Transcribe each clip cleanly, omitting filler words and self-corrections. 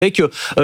avec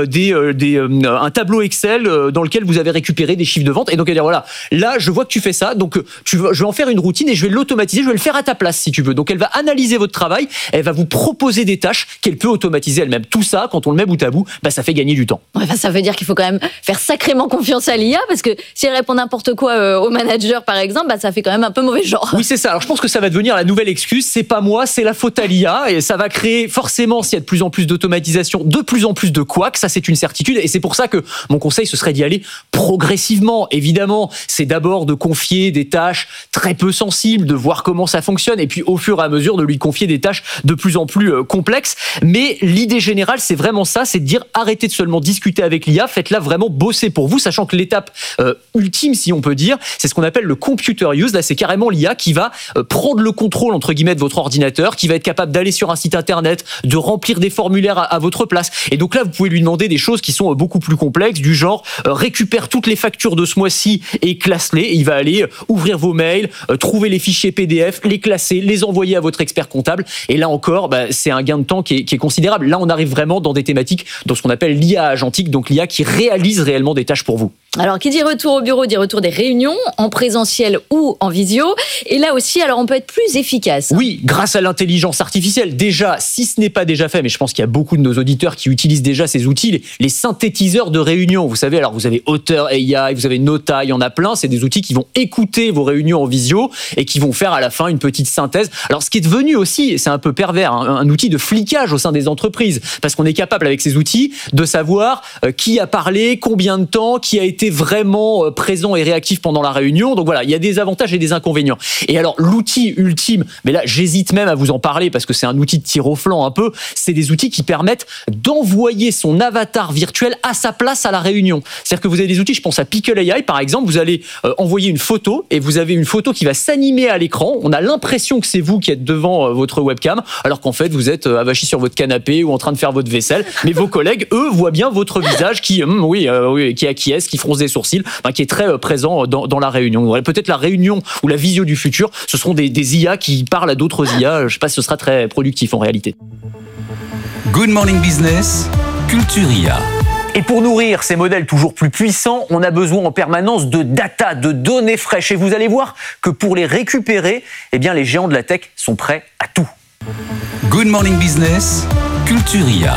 un tableau Excel dans lequel vous avez récupéré des chiffres de vente. Et donc, elle va dire, voilà, là, je vois que tu fais ça, donc je vais en faire une routine et je vais l'automatiser, je vais le faire à ta place, si tu veux. Donc, elle va analyser votre travail, elle va vous proposer des tâches qu'elle peut automatiser elle-même. Tout ça, quand on le met bout à bout, ça fait gagner du temps. Ouais, ça veut dire qu'il faut quand même faire sacrément confiance à l'IA, parce que si elle répond n'importe quoi au manager, par exemple, ça fait quand même un peu mauvais genre. Oui, c'est ça. Alors, je pense que ça va devenir la nouvelle excuse. C'est pas moi, c'est la faute à l'IA. Et ça va créer forcément, s'il y a de plus en plus d'automatisation, de plus en plus de couacs, ça c'est une certitude, et c'est pour ça que mon conseil ce serait d'y aller progressivement. Évidemment, c'est d'abord de confier des tâches très peu sensibles, de voir comment ça fonctionne, et puis au fur et à mesure de lui confier des tâches de plus en plus complexes. Mais l'idée générale, c'est vraiment ça, c'est de dire arrêtez de seulement discuter avec l'IA, faites-la vraiment bosser pour vous, sachant que l'étape ultime, si on peut dire, c'est ce qu'on appelle le computer use. Là, c'est carrément l'IA qui va prendre le contrôle entre guillemets de votre ordinateur, qui va être capable d'aller sur un site internet, de remplir des formulaires à votre place. Et donc là, vous pouvez lui demander des choses qui sont beaucoup plus complexes, du genre récupère toutes les factures de ce mois-ci et classe-les. Et il va aller ouvrir vos mails, trouver les fichiers PDF, les classer, les envoyer à votre expert comptable. Et là encore, c'est un gain de temps qui est considérable. Là, on arrive vraiment dans des thématiques, dans ce qu'on appelle l'IA agentique, donc l'IA qui réalise réellement des tâches pour vous. Alors, qui dit retour au bureau, dit retour des réunions, en présentiel ou en visio. Et là aussi, alors on peut être plus efficace. Oui, grâce à l'intelligence artificielle. Déjà, si ce n'est pas déjà fait, mais je pense qu'il y a beaucoup de nos auditeurs qui utilisent déjà ces outils, les synthétiseurs de réunions. Vous savez, alors vous avez Otter AI, vous avez Nota, il y en a plein. C'est des outils qui vont écouter vos réunions en visio et qui vont faire à la fin une petite synthèse. Alors, ce qui est devenu aussi, c'est un peu pervers, un outil de flicage au sein des entreprises. Parce qu'on est capable, avec ces outils, de savoir qui a parlé, combien de temps, qui a été vraiment présent et réactif pendant la réunion. Donc voilà, il y a des avantages et des inconvénients. Et alors, l'outil ultime, mais là, j'hésite même à vous en parler parce que c'est un outil de tir au flanc un peu, c'est des outils qui permettent d'envoyer son avatar virtuel à sa place à la réunion. C'est-à-dire que vous avez des outils, je pense à Pickle AI par exemple, vous allez envoyer une photo et vous avez une photo qui va s'animer à l'écran. On a l'impression que c'est vous qui êtes devant votre webcam, alors qu'en fait, vous êtes avachi sur votre canapé ou en train de faire votre vaisselle. Mais vos collègues, eux, voient bien votre visage qui acquiesce, qui fronce des sourcils, qui est très présent dans la réunion. Peut-être la réunion ou la visio du futur, ce seront des IA qui parlent à d'autres IA. Je ne sais pas si ce sera très productif en réalité. Good Morning Business, Culture IA. Et pour nourrir ces modèles toujours plus puissants, on a besoin en permanence de data, de données fraîches. Et vous allez voir que pour les récupérer, les géants de la tech sont prêts à tout. Good Morning Business, Culture IA.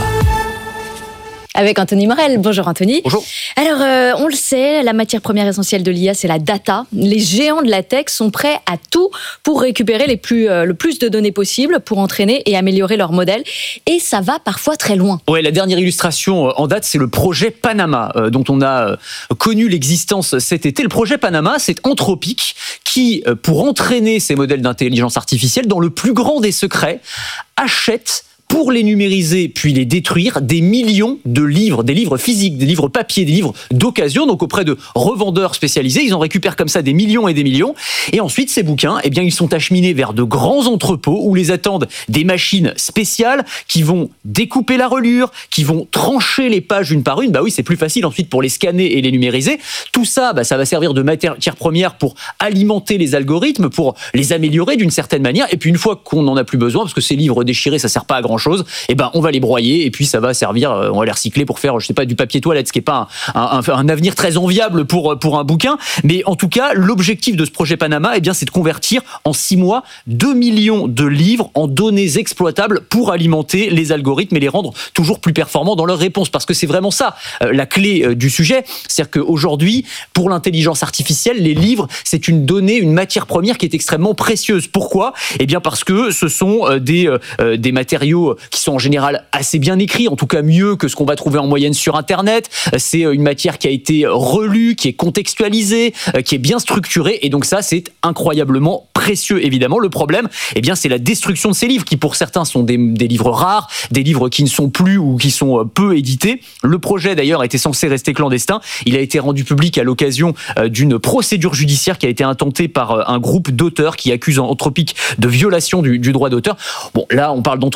Avec Anthony Morel. Bonjour Anthony. Bonjour. Alors, on le sait, la matière première essentielle de l'IA, c'est la data. Les géants de la tech sont prêts à tout pour récupérer le plus de données possible, pour entraîner et améliorer leurs modèles. Et ça va parfois très loin. Ouais, la dernière illustration en date, c'est le projet Panama, dont on a connu l'existence cet été. Le projet Panama, c'est Anthropic qui, pour entraîner ces modèles d'intelligence artificielle, dans le plus grand des secrets, achète pour les numériser puis les détruire des millions de livres, des livres physiques, des livres papier, des livres d'occasion, donc auprès de revendeurs spécialisés. Ils en récupèrent comme ça des millions et des millions. Et ensuite, ces bouquins, ils sont acheminés vers de grands entrepôts où les attendent des machines spéciales qui vont découper la reliure, qui vont trancher les pages une par une. Oui, c'est plus facile ensuite pour les scanner et les numériser. Tout ça, ça va servir de matière première pour alimenter les algorithmes, pour les améliorer d'une certaine manière. Et puis une fois qu'on n'en a plus besoin, parce que ces livres déchirés, ça sert pas à grand chose, on va les broyer et puis ça va servir, on va les recycler pour faire, du papier toilette, ce qui n'est pas un avenir très enviable pour un bouquin. Mais en tout cas, l'objectif de ce projet Panama, c'est de convertir en 6 mois 2 millions de livres en données exploitables pour alimenter les algorithmes et les rendre toujours plus performants dans leurs réponses. Parce que c'est vraiment ça, la clé du sujet. C'est-à-dire qu'aujourd'hui, pour l'intelligence artificielle, les livres, c'est une donnée, une matière première qui est extrêmement précieuse. Pourquoi ? Parce que ce sont des matériaux qui sont en général assez bien écrits, en tout cas mieux que ce qu'on va trouver en moyenne sur Internet. C'est une matière qui a été relue, qui est contextualisée, qui est bien structurée, et donc ça, c'est incroyablement précieux, évidemment. Le problème, c'est la destruction de ces livres, qui pour certains sont des livres rares, des livres qui ne sont plus ou qui sont peu édités. Le projet, d'ailleurs, était censé rester clandestin. Il a été rendu public à l'occasion d'une procédure judiciaire qui a été intentée par un groupe d'auteurs qui accuse Anthropic de violation du droit d'auteur. Bon, là, on parle d'Anthropic, mais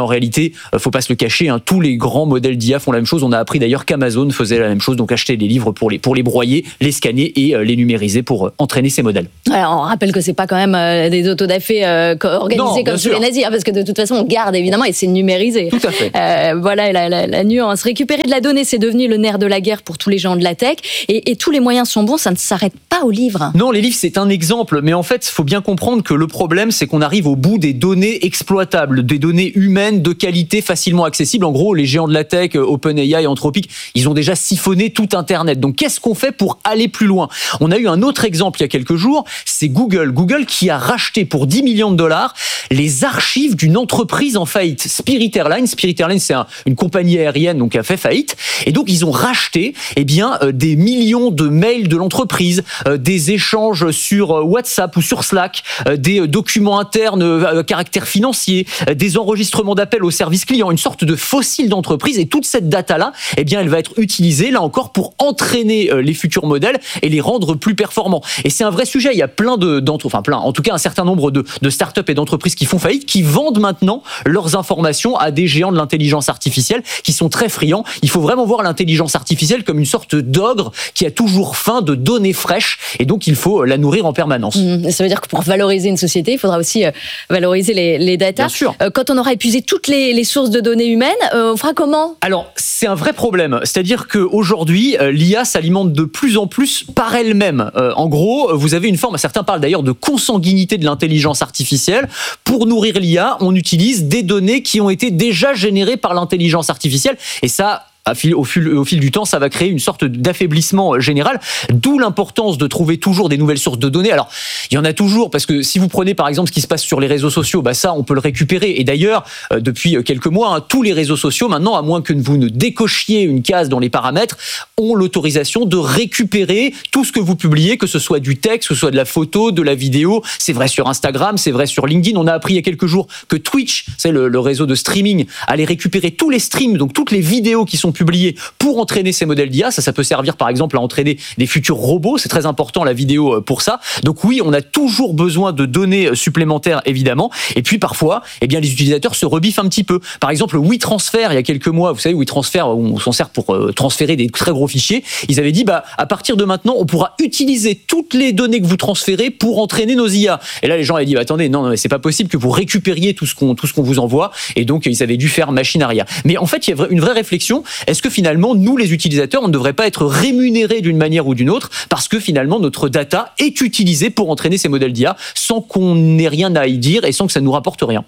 en réalité, faut pas se le cacher, hein, tous les grands modèles d'IA font la même chose. On a appris d'ailleurs qu'Amazon faisait la même chose, donc acheter des livres pour les broyer, les scanner et les numériser pour entraîner ces modèles. Alors, on rappelle que c'est pas quand même des autodafés organisés comme sous les nazis, hein, parce que de toute façon, on garde évidemment et c'est numérisé. Tout à fait. Voilà la nuance. Récupérer de la donnée, c'est devenu le nerf de la guerre pour tous les gens de la tech, et tous les moyens sont bons, ça ne s'arrête pas aux livres. Non, les livres, c'est un exemple, mais en fait, il faut bien comprendre que le problème, c'est qu'on arrive au bout des données exploitables, des données humaines de qualité facilement accessibles. En gros, les géants de la tech, OpenAI, Anthropic, ils ont déjà siphonné tout Internet. Donc, qu'est-ce qu'on fait pour aller plus loin ? On a eu un autre exemple il y a quelques jours, c'est Google. Google qui a racheté pour $10 millions les archives d'une entreprise en faillite, Spirit Airlines. Spirit Airlines, c'est une compagnie aérienne donc qui a fait faillite. Et donc, ils ont racheté des millions de mails de l'entreprise, des échanges sur WhatsApp ou sur Slack, des documents internes à caractère financier, des enregistrements d'appels au service client, une sorte de fossile d'entreprise. Et toute cette data-là, elle va être utilisée, là encore, pour entraîner les futurs modèles et les rendre plus performants. Et c'est un vrai sujet. Il y a en tout cas un certain nombre de startups et d'entreprises qui font faillite, qui vendent maintenant leurs informations à des géants de l'intelligence artificielle qui sont très friands. Il faut vraiment voir l'intelligence artificielle comme une sorte d'ogre qui a toujours faim de données fraîches, et donc il faut la nourrir en permanence. Ça veut dire que pour valoriser une société, il faudra aussi valoriser les data. Bien sûr. Quand on aura épuisé toutes les sources de données humaines, on fera comment ? Alors, c'est un vrai problème. C'est-à-dire qu'aujourd'hui, l'IA s'alimente de plus en plus par elle-même. En gros, vous avez une forme, certains parlent d'ailleurs de consanguinité de l'intelligence artificielle. Pour nourrir l'IA, on utilise des données qui ont été déjà générées par l'intelligence artificielle. Et ça, au fil du temps, ça va créer une sorte d'affaiblissement général, d'où l'importance de trouver toujours des nouvelles sources de données. Alors, il y en a toujours, parce que si vous prenez par exemple ce qui se passe sur les réseaux sociaux, ça, on peut le récupérer. Et d'ailleurs, depuis quelques mois, tous les réseaux sociaux, maintenant, à moins que vous ne décochiez une case dans les paramètres, ont l'autorisation de récupérer tout ce que vous publiez, que ce soit du texte, que ce soit de la photo, de la vidéo. C'est vrai sur Instagram, c'est vrai sur LinkedIn. On a appris il y a quelques jours que Twitch, c'est le réseau de streaming, allait récupérer tous les streams, donc toutes les vidéos qui sont publiées pour entraîner ces modèles d'IA. Ça peut servir par exemple à entraîner des futurs robots. C'est très important la vidéo pour ça. Donc oui, on a toujours besoin de données supplémentaires évidemment. Et puis parfois, les utilisateurs se rebiffent un petit peu. Par exemple, WeTransfer, il y a quelques mois, vous savez, WeTransfer, on s'en sert pour transférer des très gros fichiers. Ils avaient dit, à partir de maintenant, on pourra utiliser toutes les données que vous transférez pour entraîner nos IA. Et là, les gens avaient dit, attendez, non, c'est pas possible que vous récupériez tout ce qu'on vous envoie. Et donc, ils avaient dû faire machine arrière. Mais en fait, il y a une vraie réflexion. Est-ce que finalement, nous, les utilisateurs, on ne devrait pas être rémunérés d'une manière ou d'une autre parce que finalement, notre data est utilisée pour entraîner ces modèles d'IA sans qu'on n'ait rien à y dire et sans que ça nous rapporte rien.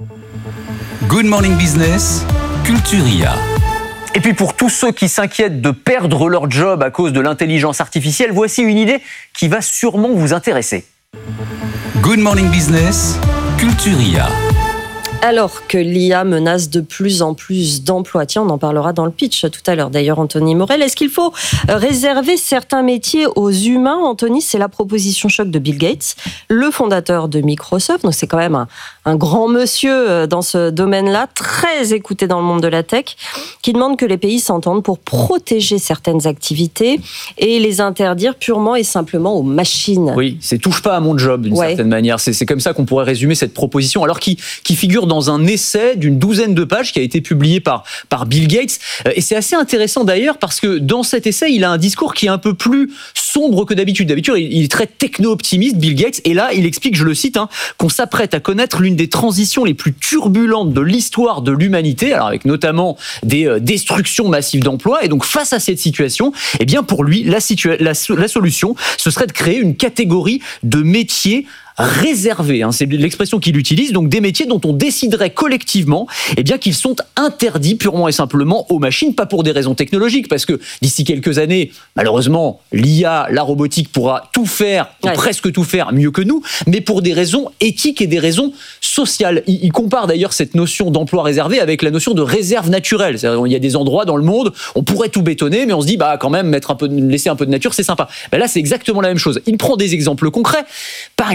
Good Morning Business, Culture IA. Et puis pour tous ceux qui s'inquiètent de perdre leur job à cause de l'intelligence artificielle, voici une idée qui va sûrement vous intéresser. Good Morning Business, Culture IA. Alors que l'IA menace de plus en plus d'emplois. Tiens, on en parlera dans le pitch tout à l'heure. D'ailleurs, Anthony Morel, est-ce qu'il faut réserver certains métiers aux humains ? Anthony, c'est la proposition choc de Bill Gates, le fondateur de Microsoft. Donc c'est quand même un grand monsieur dans ce domaine-là, très écouté dans le monde de la tech, qui demande que les pays s'entendent pour protéger certaines activités et les interdire purement et simplement aux machines. Oui, c'est touche pas à mon job d'une certaine manière. C'est comme ça qu'on pourrait résumer cette proposition, alors qui figure dans un essai d'une 12aine de pages qui a été publié par Bill Gates. Et c'est assez intéressant d'ailleurs parce que dans cet essai, il a un discours qui est un peu plus sombre que d'habitude. D'habitude, il est très techno-optimiste, Bill Gates. Et là, il explique, je le cite, qu'on s'apprête à connaître l'une des transitions les plus turbulentes de l'histoire de l'humanité, alors avec notamment des destructions massives d'emplois. Et donc, face à cette situation, pour lui, la solution, ce serait de créer une catégorie de métiers réservés, c'est l'expression qu'il utilise, donc des métiers dont on déciderait collectivement qu'ils sont interdits purement et simplement aux machines, pas pour des raisons technologiques, parce que d'ici quelques années, malheureusement, l'IA, la robotique pourra tout faire, ou presque tout faire mieux que nous, mais pour des raisons éthiques et des raisons sociales. Il compare d'ailleurs cette notion d'emploi réservé avec la notion de réserve naturelle. C'est-à-dire, il y a des endroits dans le monde, on pourrait tout bétonner, mais on se dit, quand même, laisser un peu de nature, c'est sympa. Là, c'est exactement la même chose. Il prend des exemples concrets. Par exemple,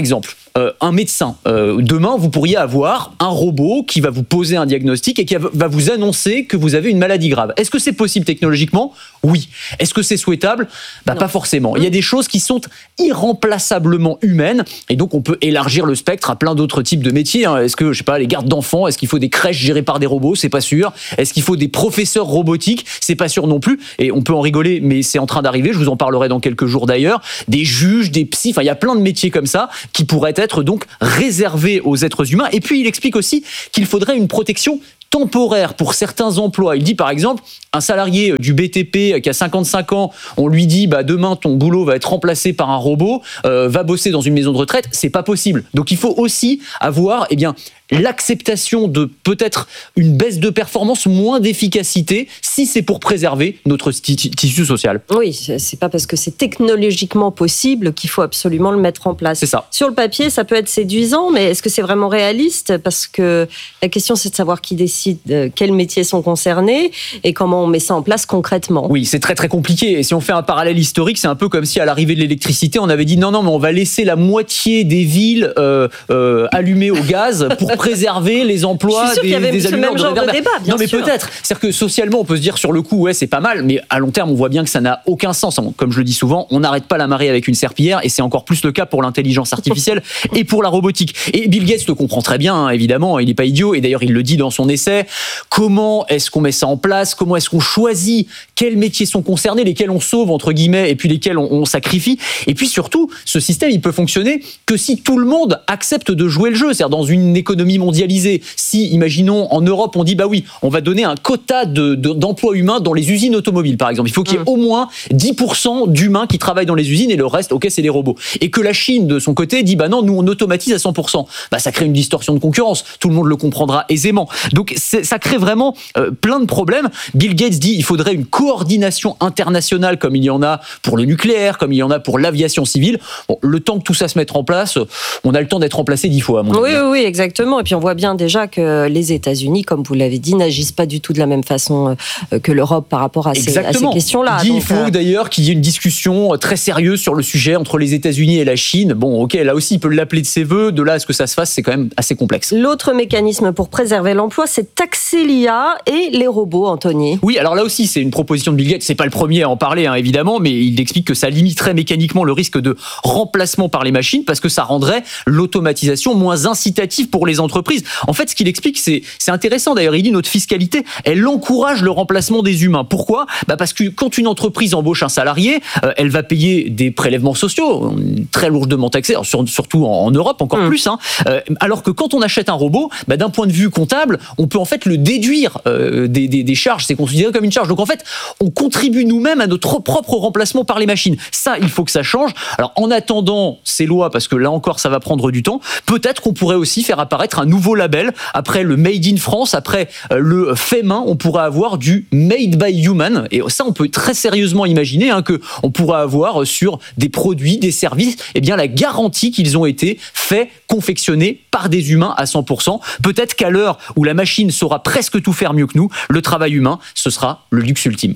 un médecin. Demain, vous pourriez avoir un robot qui va vous poser un diagnostic et qui va vous annoncer que vous avez une maladie grave. Est-ce que c'est possible technologiquement ? Oui. Est-ce que c'est souhaitable ? Pas forcément. Il y a des choses qui sont irremplaçablement humaines et donc on peut élargir le spectre à plein d'autres types de métiers. Est-ce que, je sais pas, les gardes d'enfants, est-ce qu'il faut des crèches gérées par des robots ? C'est pas sûr. Est-ce qu'il faut des professeurs robotiques ? C'est pas sûr non plus. Et on peut en rigoler, mais c'est en train d'arriver. Je vous en parlerai dans quelques jours d'ailleurs. Des juges, des psys, il y a plein de métiers comme ça qui pourraient être donc réservé aux êtres humains. Et puis, il explique aussi qu'il faudrait une protection temporaire pour certains emplois. Il dit par exemple, un salarié du BTP qui a 55 ans, on lui dit demain ton boulot va être remplacé par un robot, va bosser dans une maison de retraite, c'est pas possible. Donc il faut aussi avoir l'acceptation de peut-être une baisse de performance, moins d'efficacité, si c'est pour préserver notre tissu social. Oui, c'est pas parce que c'est technologiquement possible qu'il faut absolument le mettre en place. C'est ça. Sur le papier, ça peut être séduisant, mais est-ce que c'est vraiment réaliste ? Parce que la question, c'est de savoir qui décide quels métiers sont concernés et comment on met ça en place concrètement. Oui, c'est très très compliqué. Et si on fait un parallèle historique, c'est un peu comme si à l'arrivée de l'électricité, on avait dit non, mais on va laisser la moitié des villes allumées au gaz pour préserver les emplois des allumeurs de réverbères. Non, mais peut-être. C'est-à-dire que socialement, on peut se dire sur le coup, ouais, c'est pas mal, mais à long terme, on voit bien que ça n'a aucun sens. Comme je le dis souvent, on n'arrête pas la marée avec une serpillière, et c'est encore plus le cas pour l'intelligence artificielle et pour la robotique. Et Bill Gates le comprend très bien, évidemment, il n'est pas idiot, et d'ailleurs, il le dit dans son essai. Comment est-ce qu'on met ça en place ? Comment est-ce qu'on choisit quels métiers sont concernés, lesquels on sauve, entre guillemets, et puis lesquels on sacrifie ? Et puis surtout, ce système, il peut fonctionner que si tout le monde accepte de jouer le jeu. C'est-à-dire dans une économie mondialisée, si, imaginons, en Europe, on dit, oui, on va donner un quota d'emplois humains dans les usines automobiles, par exemple. Il faut qu'il y ait au moins 10% d'humains qui travaillent dans les usines et le reste, ok, c'est les robots. Et que la Chine, de son côté, dit, non, nous, on automatise à 100%. Ça crée une distorsion de concurrence. Tout le monde le comprendra aisément. Donc, ça crée vraiment plein de problèmes. Bill Gates dit, il faudrait une coordination internationale comme il y en a pour le nucléaire, comme il y en a pour l'aviation civile. Bon, le temps que tout ça se mette en place, on a le temps d'être remplacé 10 fois, à mon avis. Oui, exactement. Et puis on voit bien déjà que les États-Unis, comme vous l'avez dit, n'agissent pas du tout de la même façon que l'Europe par rapport à ces questions-là. Il faut d'ailleurs qu'il y ait une discussion très sérieuse sur le sujet entre les États-Unis et la Chine. Bon, ok, là aussi, il peut l'appeler de ses voeux. De là à ce que ça se fasse, c'est quand même assez complexe. L'autre mécanisme pour préserver l'emploi, c'est taxer l'IA et les robots, Anthony. Oui, alors là aussi, c'est une proposition de Bill Gates. C'est pas le premier à en parler, évidemment, mais il explique que ça limiterait mécaniquement le risque de remplacement par les machines parce que ça rendrait l'automatisation moins incitative pour les entreprises. En fait, ce qu'il explique, c'est intéressant. D'ailleurs, il dit notre fiscalité, elle encourage le remplacement des humains. Pourquoi ? Parce que quand une entreprise embauche un salarié, elle va payer des prélèvements sociaux très lourdement taxés, surtout en Europe encore plus. Alors que quand on achète un robot, d'un point de vue comptable, on peut en fait le déduire des charges. C'est considéré comme une charge. Donc en fait, on contribue nous-mêmes à notre propre remplacement par les machines. Ça, il faut que ça change. Alors en attendant ces lois, parce que là encore, ça va prendre du temps, peut-être qu'on pourrait aussi faire apparaître un nouveau label. Après le Made in France, après le fait main, on pourrait avoir du Made by Human. Et ça, on peut très sérieusement imaginer que on pourrait avoir sur des produits, des services, la garantie qu'ils ont été faits, confectionnés par des humains à 100%. Peut-être qu'à l'heure où la machine saura presque tout faire mieux que nous, le travail humain, ce sera le luxe ultime.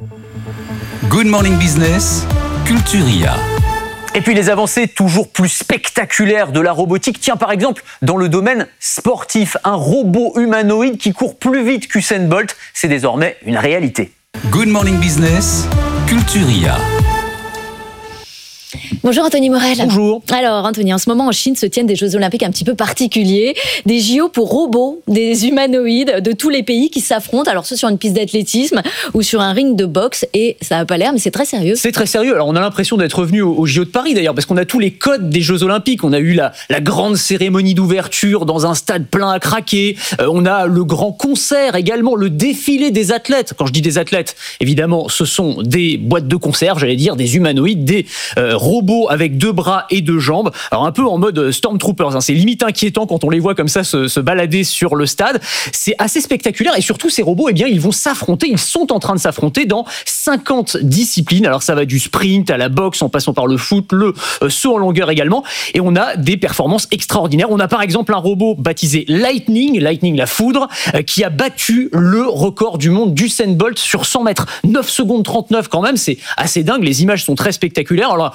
Good Morning Business, Culture IA. Et puis les avancées toujours plus spectaculaires de la robotique. Tiens, par exemple, dans le domaine sportif, un robot humanoïde qui court plus vite qu'Usain Bolt, c'est désormais une réalité. Good Morning Business, Culture IA. Bonjour Anthony Morel. Bonjour. Alors Anthony, en ce moment en Chine se tiennent des Jeux Olympiques un petit peu particuliers, des JO pour robots, des humanoïdes de tous les pays qui s'affrontent, alors soit sur une piste d'athlétisme ou sur un ring de boxe, et ça n'a pas l'air, mais c'est très sérieux. C'est très sérieux. Alors on a l'impression d'être revenu aux JO de Paris d'ailleurs, parce qu'on a tous les codes des Jeux Olympiques. On a eu la grande cérémonie d'ouverture dans un stade plein à craquer. On a le grand concert également, le défilé des athlètes. Quand je dis des athlètes, évidemment, ce sont des boîtes de conserve, j'allais dire, des humanoïdes, des robots avec 2 bras et 2 jambes. Alors un peu en mode Stormtroopers. C'est limite inquiétant quand on les voit comme ça se balader sur le stade. C'est assez spectaculaire et surtout ces robots, ils vont s'affronter. Ils sont en train de s'affronter dans 50 disciplines. Alors ça va du sprint à la boxe en passant par le foot, le saut en longueur également. Et on a des performances extraordinaires. On a par exemple un robot baptisé Lightning la foudre, qui a battu le record du monde d'Usain Bolt sur 100 mètres. 9 secondes 39 quand même, c'est assez dingue. Les images sont très spectaculaires. Alors on a des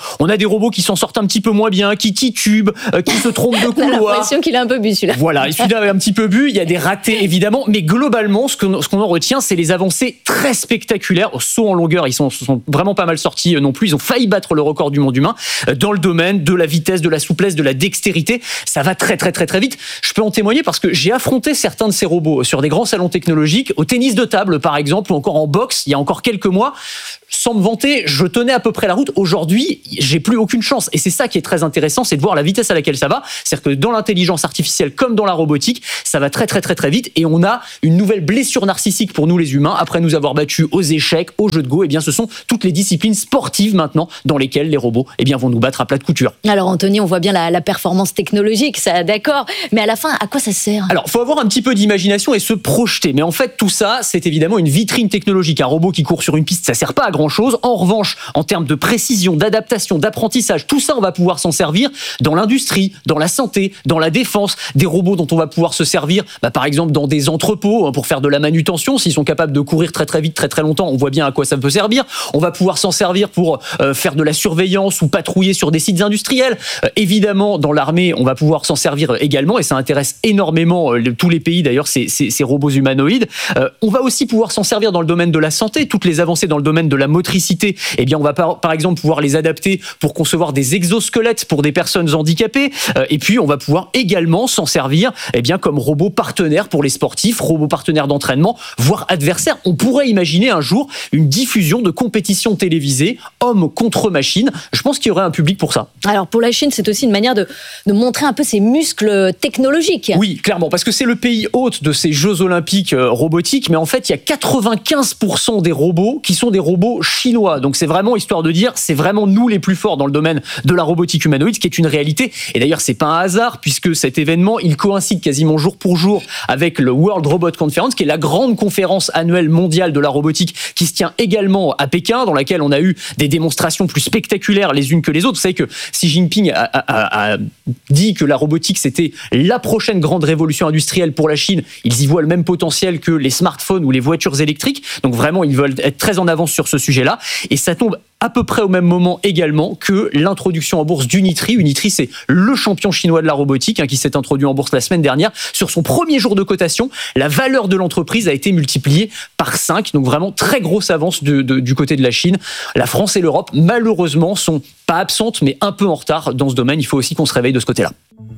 robots qui s'en sortent un petit peu moins bien, qui titubent, qui se trompent de couloir. On a l'impression qu'il a un peu bu celui-là. Voilà, celui-là avait un petit peu bu, il y a des ratés évidemment, mais globalement, ce qu'on en retient, c'est les avancées très spectaculaires. Au saut en longueur, ils sont vraiment pas mal sortis non plus, ils ont failli battre le record du monde humain dans le domaine de la vitesse, de la souplesse, de la dextérité. Ça va très très très très vite. Je peux en témoigner parce que j'ai affronté certains de ces robots sur des grands salons technologiques, au tennis de table par exemple, ou encore en boxe, il y a encore quelques mois. Sans me vanter, je tenais à peu près la route. Aujourd'hui, j'ai plus aucune chance. Et c'est ça qui est très intéressant, c'est de voir la vitesse à laquelle ça va. C'est-à-dire que dans l'intelligence artificielle comme dans la robotique, ça va très très très très vite. Et on a une nouvelle blessure narcissique pour nous les humains. Après nous avoir battus aux échecs, aux jeux de go, eh bien ce sont toutes les disciplines sportives maintenant dans lesquelles les robots vont nous battre à plat de couture. Alors Anthony, on voit bien la performance technologique, ça d'accord. Mais à la fin, à quoi ça sert ? Alors, faut avoir un petit peu d'imagination et se projeter. Mais en fait, tout ça, c'est évidemment une vitrine technologique. Un robot qui court sur une piste, ça sert pas à grand chose. En revanche, en termes de précision, d'adaptation, d'apprentissage, tout ça, on va pouvoir s'en servir dans l'industrie, dans la santé, dans la défense. Des robots dont on va pouvoir se servir, par exemple, dans des entrepôts pour faire de la manutention. S'ils sont capables de courir très très vite, très très longtemps, on voit bien à quoi ça peut servir. On va pouvoir s'en servir pour faire de la surveillance ou patrouiller sur des sites industriels. Évidemment, dans l'armée, on va pouvoir s'en servir également, et ça intéresse énormément tous les pays d'ailleurs, ces robots humanoïdes. On va aussi pouvoir s'en servir dans le domaine de la santé. Toutes les avancées dans le domaine de la motricité, on va par exemple pouvoir les adapter pour concevoir des exosquelettes pour des personnes handicapées. Et puis on va pouvoir également s'en servir comme robot partenaire pour les sportifs, robot partenaire d'entraînement, voire adversaire. On pourrait imaginer un jour une diffusion de compétitions télévisées, homme contre machine. Je pense qu'il y aurait un public pour ça. Alors pour la Chine, c'est aussi une manière de montrer un peu ses muscles technologiques. Oui, clairement, parce que c'est le pays hôte de ces Jeux Olympiques robotiques, mais en fait, il y a 95% des robots qui sont des robots chinois. Donc c'est vraiment histoire de dire, c'est vraiment nous les plus forts dans le domaine de la robotique humanoïde, ce qui est une réalité. Et d'ailleurs, c'est pas un hasard, puisque cet événement, il coïncide quasiment jour pour jour avec le World Robot Conference, qui est la grande conférence annuelle mondiale de la robotique, qui se tient également à Pékin, dans laquelle on a eu des démonstrations plus spectaculaires les unes que les autres. Vous savez que Xi Jinping a dit que la robotique, c'était la prochaine grande révolution industrielle pour la Chine. Ils y voient le même potentiel que les smartphones ou les voitures électriques. Donc vraiment, ils veulent être très en avance sur ce sujet-là. Et ça tombe à peu près au même moment également que l'introduction en bourse d'Unitree. Unitree, c'est le champion chinois de la robotique qui s'est introduit en bourse la semaine dernière. Sur son premier jour de cotation, la valeur de l'entreprise a été multipliée par 5. Donc vraiment, très grosse avance du côté de la Chine. La France et l'Europe, malheureusement, sont pas absentes, mais un peu en retard dans ce domaine. Il faut aussi qu'on se réveille de ce côté-là.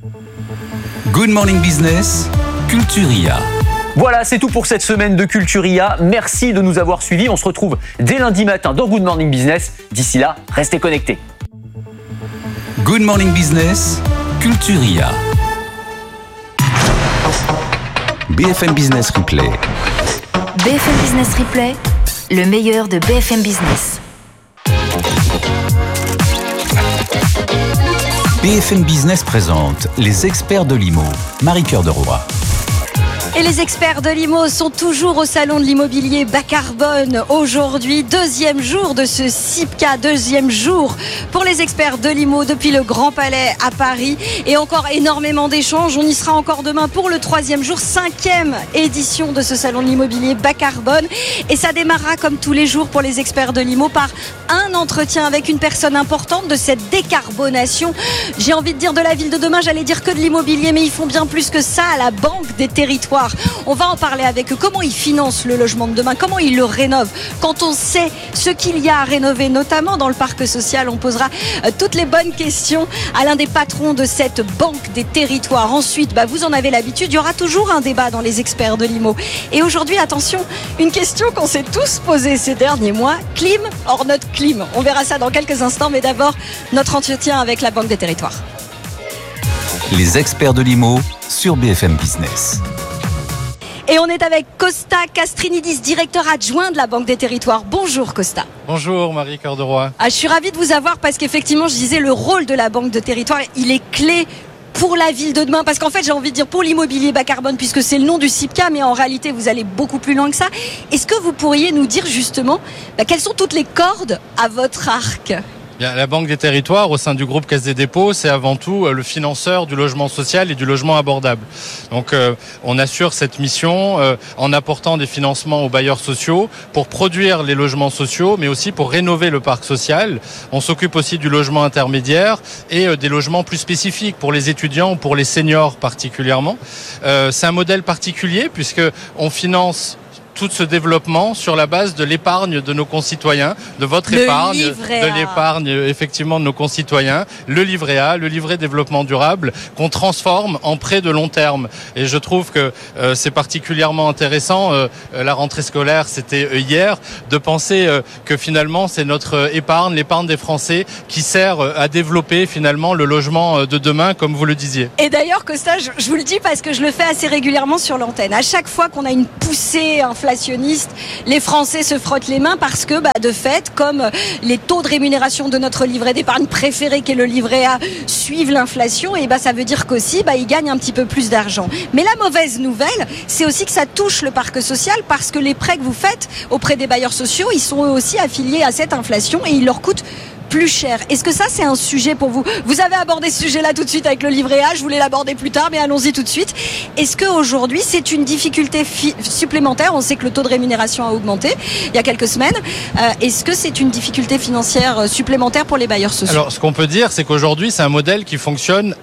Good Morning Business, Culturia. Voilà, c'est tout pour cette semaine de Culturia. Merci de nous avoir suivis. On se retrouve dès lundi matin dans Good Morning Business. D'ici là, restez connectés. Good Morning Business, Culturia. BFM Business Replay. BFM Business Replay, le meilleur de BFM Business. BFM Business présente les experts de l'IMO. Marie-Cœur de Roy. Et les experts de l'IMO sont toujours au salon de l'immobilier bas carbone. Aujourd'hui, deuxième jour de ce CIPCA, deuxième jour pour les experts de l'IMO depuis le Grand Palais à Paris. Et encore énormément d'échanges. On y sera encore demain pour le troisième jour, 5e édition de ce salon de l'immobilier bas carbone. Et ça démarrera comme tous les jours pour les experts de l'IMO par un entretien avec une personne importante de cette décarbonation. J'ai envie de dire de la ville de demain, j'allais dire que de l'immobilier, mais ils font bien plus que ça à la Banque des Territoires. On va en parler avec eux. Comment ils financent le logement de demain? Comment ils le rénovent? Quand on sait ce qu'il y a à rénover, notamment dans le parc social, on posera toutes les bonnes questions à l'un des patrons de cette Banque des Territoires. Ensuite, vous en avez l'habitude, il y aura toujours un débat dans les experts de l'IMO. Et aujourd'hui, attention, une question qu'on s'est tous posée ces derniers mois, clim or not clim? On verra ça dans quelques instants, mais d'abord, notre entretien avec la Banque des Territoires. Les experts de l'IMO sur BFM Business. Et on est avec Costa Castrinidis, directeur adjoint de la Banque des Territoires. Bonjour Costa. Bonjour Marie-Cœur de Roy. Je suis ravie de vous avoir parce qu'effectivement, je disais, le rôle de la Banque des Territoires, il est clé pour la ville de demain. Parce qu'en fait, j'ai envie de dire pour l'immobilier bas carbone, puisque c'est le nom du CIPCA, mais en réalité, vous allez beaucoup plus loin que ça. Est-ce que vous pourriez nous dire justement quelles sont toutes les cordes à votre arc ? La Banque des Territoires, au sein du groupe Caisse des Dépôts, c'est avant tout le financeur du logement social et du logement abordable. Donc on assure cette mission en apportant des financements aux bailleurs sociaux pour produire les logements sociaux, mais aussi pour rénover le parc social. On s'occupe aussi du logement intermédiaire et des logements plus spécifiques pour les étudiants ou pour les seniors particulièrement. C'est un modèle particulier puisque on finance tout ce développement sur la base de l'épargne de nos concitoyens, de votre épargne, de l'épargne effectivement de nos concitoyens, le livret A, le livret développement durable, qu'on transforme en prêt de long terme. Et je trouve que c'est particulièrement intéressant, la rentrée scolaire c'était hier, de penser que finalement c'est notre épargne, l'épargne des Français qui sert à développer finalement le logement de demain, comme vous le disiez. Et d'ailleurs, Costa, je vous le dis parce que je le fais assez régulièrement sur l'antenne. À chaque fois qu'on a une poussée inflationniste, les Français se frottent les mains parce que, de fait, comme les taux de rémunération de notre livret d'épargne préféré, qui est le livret A, suivent l'inflation, et ça veut dire qu'aussi, ils gagnent un petit peu plus d'argent. Mais la mauvaise nouvelle, c'est aussi que ça touche le parc social parce que les prêts que vous faites auprès des bailleurs sociaux, ils sont eux aussi affiliés à cette inflation et ils leur coûtent plus cher. Est-ce que ça, c'est un sujet pour vous? Vous avez abordé ce sujet-là tout de suite avec le livret A, je voulais l'aborder plus tard, mais allons-y tout de suite. Est-ce qu'aujourd'hui, c'est une difficulté supplémentaire? On sait que le taux de rémunération a augmenté il y a quelques semaines. Est-ce que c'est une difficulté financière supplémentaire pour les bailleurs sociaux? Alors, ce qu'on peut dire, c'est qu'aujourd'hui, c'est un modèle qui fonctionne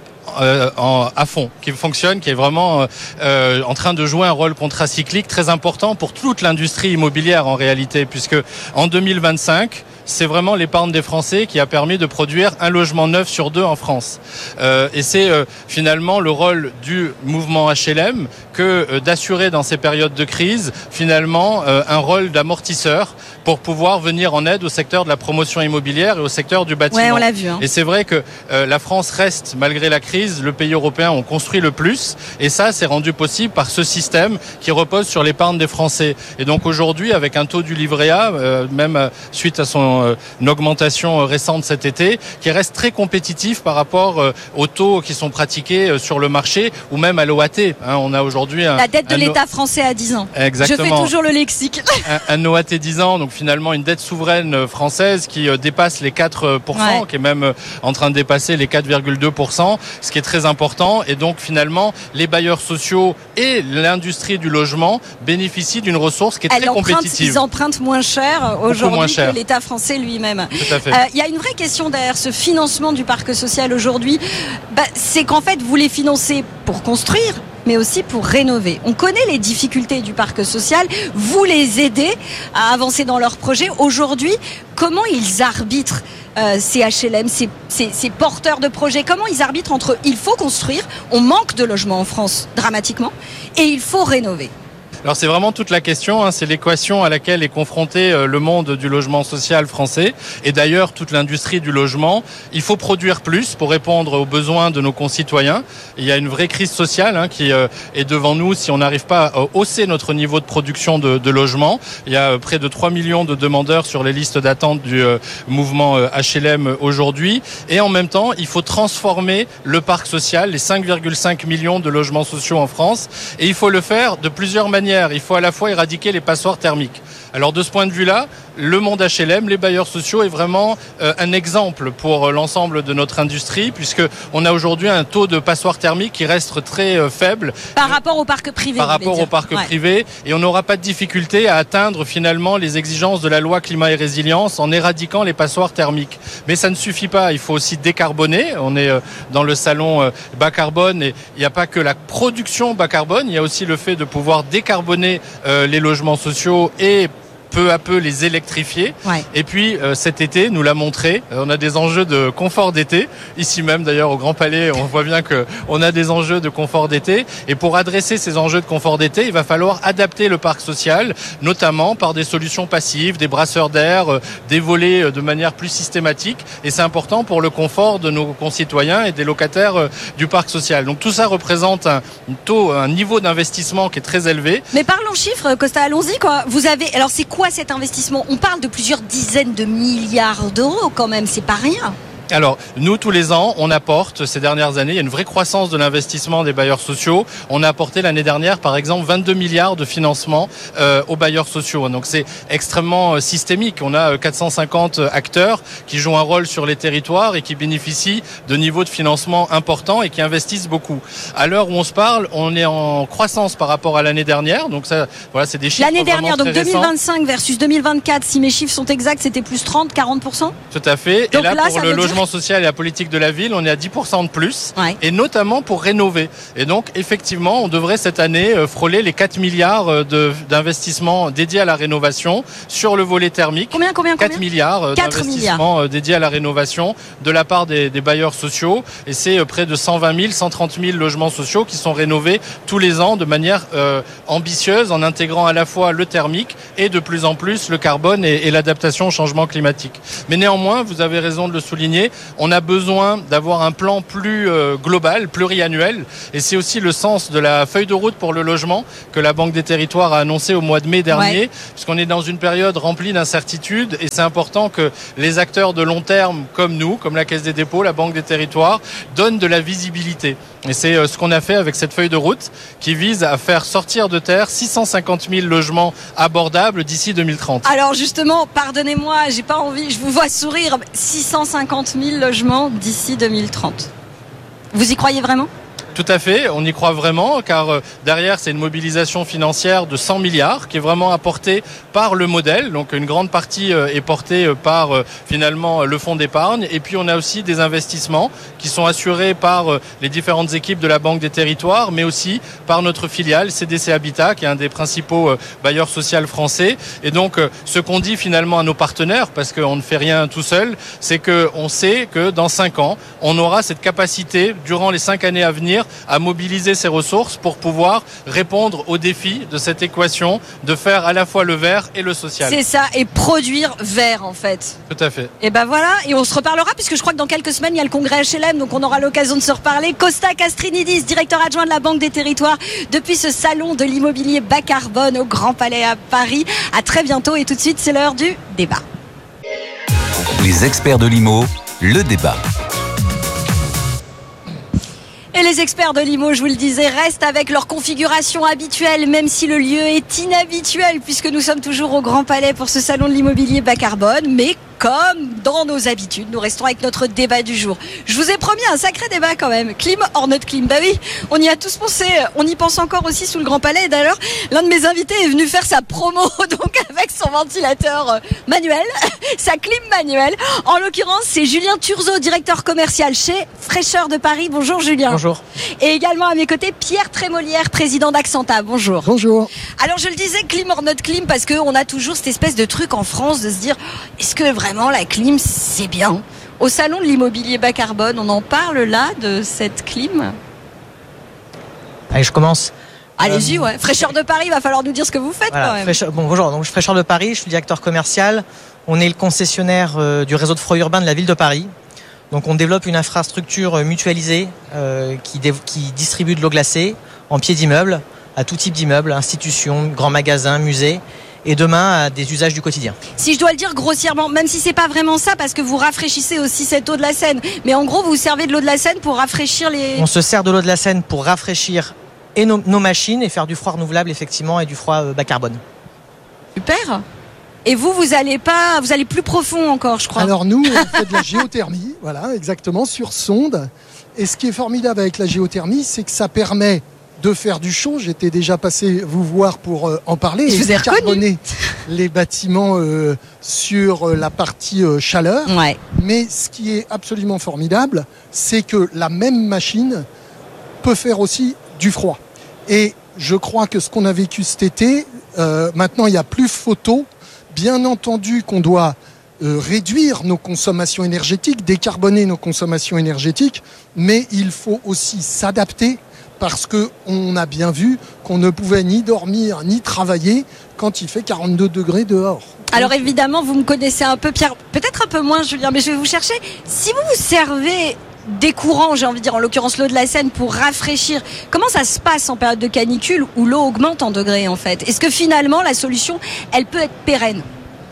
à fond, qui fonctionne, qui est vraiment en train de jouer un rôle contracyclique très important pour toute l'industrie immobilière en réalité, puisque en 2025, c'est vraiment l'épargne des Français qui a permis de produire un logement neuf sur 2 en France. Et c'est finalement le rôle du mouvement HLM que d'assurer dans ces périodes de crise finalement un rôle d'amortisseur pour pouvoir venir en aide au secteur de la promotion immobilière et au secteur du bâtiment. Ouais, on l'a vu. Et c'est vrai que la France reste, malgré la crise, le pays européen où on construit le plus. Et ça, c'est rendu possible par ce système qui repose sur l'épargne des Français. Et donc aujourd'hui, avec un taux du livret A, même suite à son une augmentation récente cet été, qui reste très compétitif par rapport aux taux qui sont pratiqués sur le marché ou même à l'OAT. On a aujourd'hui la dette de l'État français à 10 ans. Exactement. Je fais toujours le lexique. Un OAT 10 ans, donc finalement une dette souveraine française qui dépasse les 4%, qui est même en train de dépasser les 4,2%, ce qui est très important. Et donc finalement, les bailleurs sociaux et l'industrie du logement bénéficient d'une ressource qui est très compétitive. Ils empruntent moins cher aujourd'hui que l'État français lui-même. Tout à fait. Y a une vraie question derrière ce financement du parc social aujourd'hui, c'est qu'en fait vous les financez pour construire, mais aussi pour rénover. On connaît les difficultés du parc social, vous les aidez à avancer dans leurs projets. Aujourd'hui, comment ils arbitrent ces HLM, ces porteurs de projets? Comment ils arbitrent entre il faut construire, on manque de logements en France dramatiquement, et il faut rénover? Alors c'est vraiment toute la question, c'est l'équation à laquelle est confronté le monde du logement social français et d'ailleurs toute l'industrie du logement. Il faut produire plus pour répondre aux besoins de nos concitoyens. Il y a une vraie crise sociale qui est devant nous si on n'arrive pas à hausser notre niveau de production de logements. Il y a près de 3 millions de demandeurs sur les listes d'attente du mouvement HLM aujourd'hui. Et en même temps, il faut transformer le parc social, les 5,5 millions de logements sociaux en France. Et il faut le faire de plusieurs manières. Il faut à la fois éradiquer les passoires thermiques. Alors de ce point de vue-là, le monde HLM, les bailleurs sociaux est vraiment un exemple pour l'ensemble de notre industrie puisqu'on a aujourd'hui un taux de passoires thermiques qui reste très faible. Par rapport au parc privé. Par rapport au parc privé. Et on n'aura pas de difficulté à atteindre finalement les exigences de la loi climat et résilience en éradiquant les passoires thermiques. Mais ça ne suffit pas, il faut aussi décarboner. On est dans le salon bas carbone et il n'y a pas que la production bas carbone, il y a aussi le fait de pouvoir décarboner les logements sociaux et peu à peu les électrifier. Et puis cet été nous l'a montré, on a des enjeux de confort d'été, ici même d'ailleurs au Grand Palais, on voit bien qu'on a des enjeux de confort d'été et pour adresser ces enjeux de confort d'été, il va falloir adapter le parc social, notamment par des solutions passives, des brasseurs d'air, des volets de manière plus systématique et c'est important pour le confort de nos concitoyens et des locataires du parc social. Donc tout ça représente un niveau d'investissement qui est très élevé. Mais parlons chiffres, Costa, allons-y quoi. Vous avez, alors c'est quoi cet investissement? On parle de plusieurs dizaines de milliards d'euros quand même, c'est pas rien. Alors, nous, tous les ans, on apporte, ces dernières années, il y a une vraie croissance de l'investissement des bailleurs sociaux. On a apporté l'année dernière, par exemple, 22 milliards de financement aux bailleurs sociaux. Donc, c'est extrêmement systémique. On a 450 acteurs qui jouent un rôle sur les territoires et qui bénéficient de niveaux de financement importants et qui investissent beaucoup. À l'heure où on se parle, on est en croissance par rapport à l'année dernière. Donc, ça, voilà, c'est des chiffres l'année dernière, donc très 2025 récents. versus 2024, si mes chiffres sont exacts, c'était plus 30-40%. Tout à fait. Donc et là, pour ça le veut dire logement social et la politique de la ville, on est à 10% de plus, Ouais. et notamment pour rénover. Et donc, effectivement, on devrait cette année frôler les 4 milliards d'investissements dédiés à la rénovation sur le volet thermique. Combien 4 milliards 4 d'investissements dédiés à la rénovation de la part des bailleurs sociaux. Et c'est près de 120 000, 130 000 logements sociaux qui sont rénovés tous les ans de manière ambitieuse, en intégrant à la fois le thermique et de plus en plus le carbone et l'adaptation au changement climatique. Mais néanmoins, vous avez raison de le souligner, on a besoin d'avoir un plan plus global, pluriannuel, et c'est aussi le sens de la feuille de route pour le logement que la Banque des Territoires a annoncée au mois de mai dernier, puisqu'on est dans une période remplie d'incertitudes, et c'est important que les acteurs de long terme comme nous, comme la Caisse des dépôts, la Banque des Territoires, donnent de la visibilité. Et c'est ce qu'on a fait avec cette feuille de route qui vise à faire sortir de terre 650 000 logements abordables d'ici 2030. Alors justement, pardonnez-moi, j'ai pas envie, je vous vois sourire, 650 000 logements d'ici 2030. Vous y croyez vraiment ? Tout à fait, on y croit vraiment, car derrière, c'est une mobilisation financière de 100 milliards qui est vraiment apportée par le modèle. Donc une grande partie est portée par finalement le fonds d'épargne. Et puis on a aussi des investissements qui sont assurés par les différentes équipes de la Banque des Territoires, mais aussi par notre filiale CDC Habitat, qui est un des principaux bailleurs sociaux français. Et donc ce qu'on dit finalement à nos partenaires, parce qu'on ne fait rien tout seul, c'est qu'on sait que dans 5 ans, on aura cette capacité, durant les 5 années à venir, à mobiliser ces ressources pour pouvoir répondre aux défis de cette équation de faire à la fois le vert et le social. C'est ça, et produire vert en fait. Tout à fait. Et ben voilà, et on se reparlera puisque je crois que dans quelques semaines il y a le congrès HLM, donc on aura l'occasion de se reparler. Costa Castrinidis, directeur adjoint de la Banque des Territoires, depuis ce salon de l'immobilier bas carbone au Grand Palais à Paris. À très bientôt, et tout de suite c'est l'heure du débat. Les experts de l'IMO, le débat. Et les experts de l'IMO, je vous le disais, restent avec leur configuration habituelle, même si le lieu est inhabituel, puisque nous sommes toujours au Grand Palais pour ce salon de l'immobilier bas carbone. Mais comme dans nos habitudes, nous restons avec notre débat du jour. Je vous ai promis un sacré débat quand même. Clim or not clim? Bah oui, on y a tous pensé. On y pense encore aussi sous le Grand Palais. Et d'ailleurs, l'un de mes invités est venu faire sa promo, donc avec son ventilateur manuel, sa clim manuelle. En l'occurrence, c'est Julien Turzeau, directeur commercial chez Fraîcheur de Paris. Bonjour Julien. Bonjour. Et également à mes côtés, Pierre Trémolière, président d'Accenta. Bonjour. Bonjour. Alors je le disais, clim or not clim, parce qu'on a toujours cette espèce de truc en France de se dire, est-ce que vraiment la clim c'est bien? Au salon de l'immobilier bas carbone, on en parle là de cette clim? Allez, je commence. Allez-y, ouais. Fraîcheur de Paris, il va falloir nous dire ce que vous faites Voilà, quand même. Bonjour, donc je suis Fraîcheur de Paris, je suis directeur commercial. On est le concessionnaire du réseau de froid urbain de la ville de Paris. Donc on développe une infrastructure mutualisée qui distribue de l'eau glacée en pied d'immeuble à tout type d'immeuble, institutions, grands magasins, musées, et demain à des usages du quotidien. Si je dois le dire grossièrement, même si c'est pas vraiment ça, parce que vous rafraîchissez aussi cette eau de la Seine, mais en gros vous servez de l'eau de la Seine pour rafraîchir les... On se sert de l'eau de la Seine pour rafraîchir et nos machines et faire du froid renouvelable effectivement et du froid bas carbone. Super. Et vous allez plus profond encore, je crois. Alors nous, on fait de la géothermie, voilà, exactement, sur sonde. Et ce qui est formidable avec la géothermie, c'est que ça permet de faire du chaud. J'étais déjà passé vous voir pour en parler. Je vous ai reconnu. Carboner les bâtiments sur la partie chaleur. Ouais. Mais ce qui est absolument formidable, c'est que la même machine peut faire aussi du froid. Et je crois que ce qu'on a vécu cet été, maintenant il n'y a plus photo. Bien entendu qu'on doit réduire nos consommations énergétiques, décarboner nos consommations énergétiques, mais il faut aussi s'adapter parce qu'on a bien vu qu'on ne pouvait ni dormir ni travailler quand il fait 42 degrés dehors. Alors évidemment, vous me connaissez un peu, Pierre, peut-être un peu moins Julien, mais je vais vous chercher. Si vous vous servez des courants, j'ai envie de dire, en l'occurrence l'eau de la Seine, pour rafraîchir, comment ça se passe en période de canicule où l'eau augmente en degrés en fait? Est-ce que finalement la solution, elle peut être pérenne?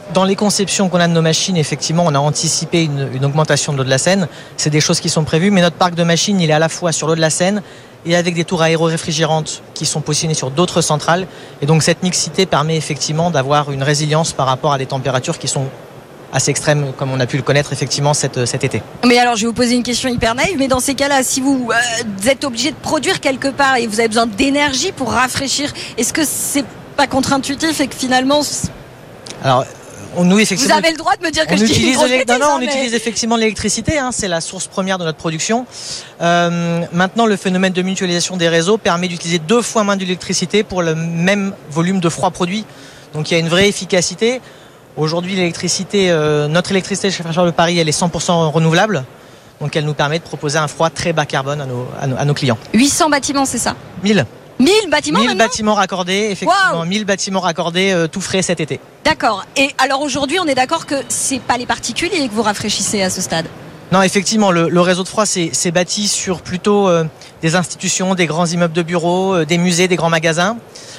Dans les conceptions qu'on a de nos machines, effectivement, on a anticipé une augmentation de l'eau de la Seine. C'est des choses qui sont prévues, mais notre parc de machines, il est à la fois sur l'eau de la Seine et avec des tours aéro-réfrigérantes qui sont positionnées sur d'autres centrales. Et donc cette mixité permet effectivement d'avoir une résilience par rapport à des températures qui sont assez extrêmes, comme on a pu le connaître effectivement cet été. Mais alors, je vais vous poser une question hyper naïve, mais dans ces cas-là, si vous êtes obligé de produire quelque part et vous avez besoin d'énergie pour rafraîchir, est-ce que c'est pas contre-intuitif et que finalement... Alors, nous, effectivement, vous avez le droit de me dire que je dis une grosse bêtise, on utilise effectivement l'électricité, c'est la source première de notre production. Maintenant, le phénomène de mutualisation des réseaux permet d'utiliser 2 fois moins d'électricité pour le même volume de froid produit. Donc il y a une vraie efficacité. Aujourd'hui, notre électricité chez Fraîcheur de Paris, elle est 100% renouvelable. Donc elle nous permet de proposer un froid très bas carbone à nos clients. 800 bâtiments, c'est ça ? 1000 bâtiments 1000 bâtiments raccordés, effectivement. Wow. 1000 bâtiments raccordés, tout frais cet été. D'accord. Et alors aujourd'hui, on est d'accord que c'est pas les particuliers que vous rafraîchissez à ce stade ? Non, effectivement, le réseau de froid c'est bâti sur plutôt des institutions, des grands immeubles de bureaux, des musées, des grands magasins.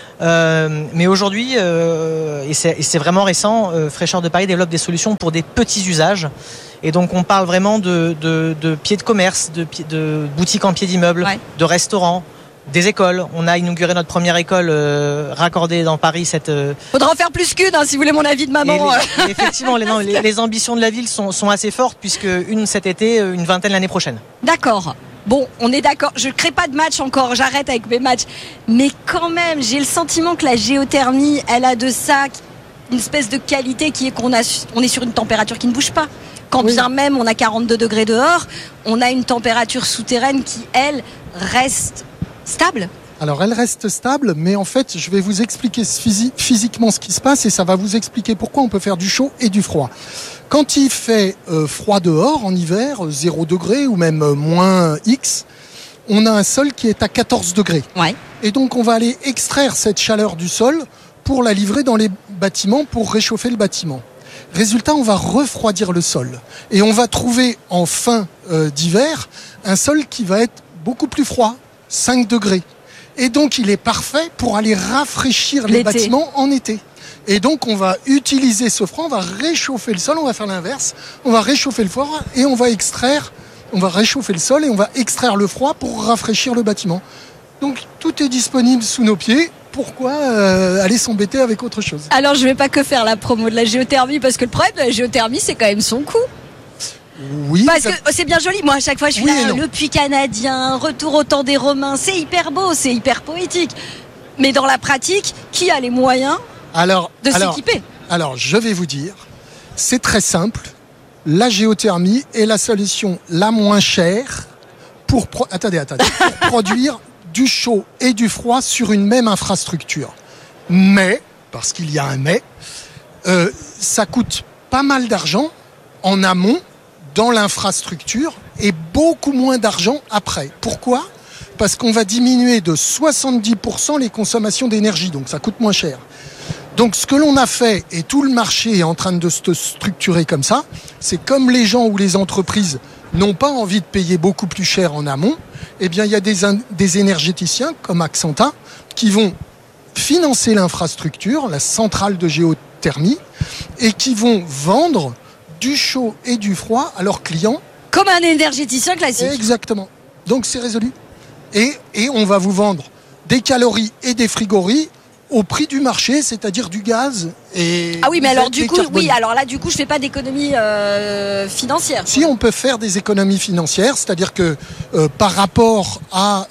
Mais aujourd'hui, et c'est vraiment récent, Fraîcheur de Paris développe des solutions pour des petits usages. Et donc on parle vraiment de pieds de commerce, de boutiques en pied d'immeuble, de restaurants, des écoles. On a inauguré notre première école raccordée dans Paris. Faudra en faire plus qu'une, si vous voulez mon avis de maman. Effectivement, les ambitions de la ville sont assez fortes, puisque une cet été, une vingtaine l'année prochaine. D'accord. Bon, on est d'accord, je ne crée pas de match encore, j'arrête avec mes matchs. Mais quand même, j'ai le sentiment que la géothermie, elle a de ça, une espèce de qualité qui est qu'on est sur une température qui ne bouge pas. Quand bien même on a 42 degrés dehors, on a une température souterraine qui, elle, reste stable. Alors elle reste stable, mais en fait je vais vous expliquer physiquement ce qui se passe et ça va vous expliquer pourquoi on peut faire du chaud et du froid. Quand il fait froid dehors en hiver, 0 degré ou même moins X, on a un sol qui est à 14 degrés. Ouais. Et donc on va aller extraire cette chaleur du sol pour la livrer dans les bâtiments pour réchauffer le bâtiment. Résultat, on va refroidir le sol et on va trouver en fin d'hiver un sol qui va être beaucoup plus froid, 5 degrés. Et donc, il est parfait pour aller rafraîchir les bâtiments en été. Et donc, on va utiliser ce froid, on va réchauffer le sol, on va faire l'inverse. On va réchauffer le froid et on va réchauffer le sol et on va extraire le froid pour rafraîchir le bâtiment. Donc, tout est disponible sous nos pieds. Pourquoi aller s'embêter avec autre chose ? Alors, je ne vais pas que faire la promo de la géothermie, parce que le problème de la géothermie, c'est quand même son coût. Oui. Parce que c'est bien joli. Moi, à chaque fois, je suis là, le puits canadien, retour au temps des Romains. C'est hyper beau, c'est hyper poétique. Mais dans la pratique, qui a les moyens de s'équiper ? Alors, je vais vous dire, c'est très simple. La géothermie est la solution la moins chère pour produire du chaud et du froid sur une même infrastructure. Mais, parce qu'il y a un mais, ça coûte pas mal d'argent en amont dans l'infrastructure et beaucoup moins d'argent après. Pourquoi ? Parce qu'on va diminuer de 70% les consommations d'énergie, donc ça coûte moins cher. Donc ce que l'on a fait, et tout le marché est en train de se structurer comme ça, c'est comme les gens ou les entreprises n'ont pas envie de payer beaucoup plus cher en amont, eh bien il y a des énergéticiens comme Axanta qui vont financer l'infrastructure, la centrale de géothermie, et qui vont vendre du chaud et du froid à leurs clients. Comme un énergéticien classique. Exactement. Donc c'est résolu. Et on va vous vendre des calories et des frigories au prix du marché, c'est-à-dire du gaz et ah oui, mais alors du coup, je fais pas d'économie financière. Si, on peut faire des économies financières, c'est-à-dire que par rapport à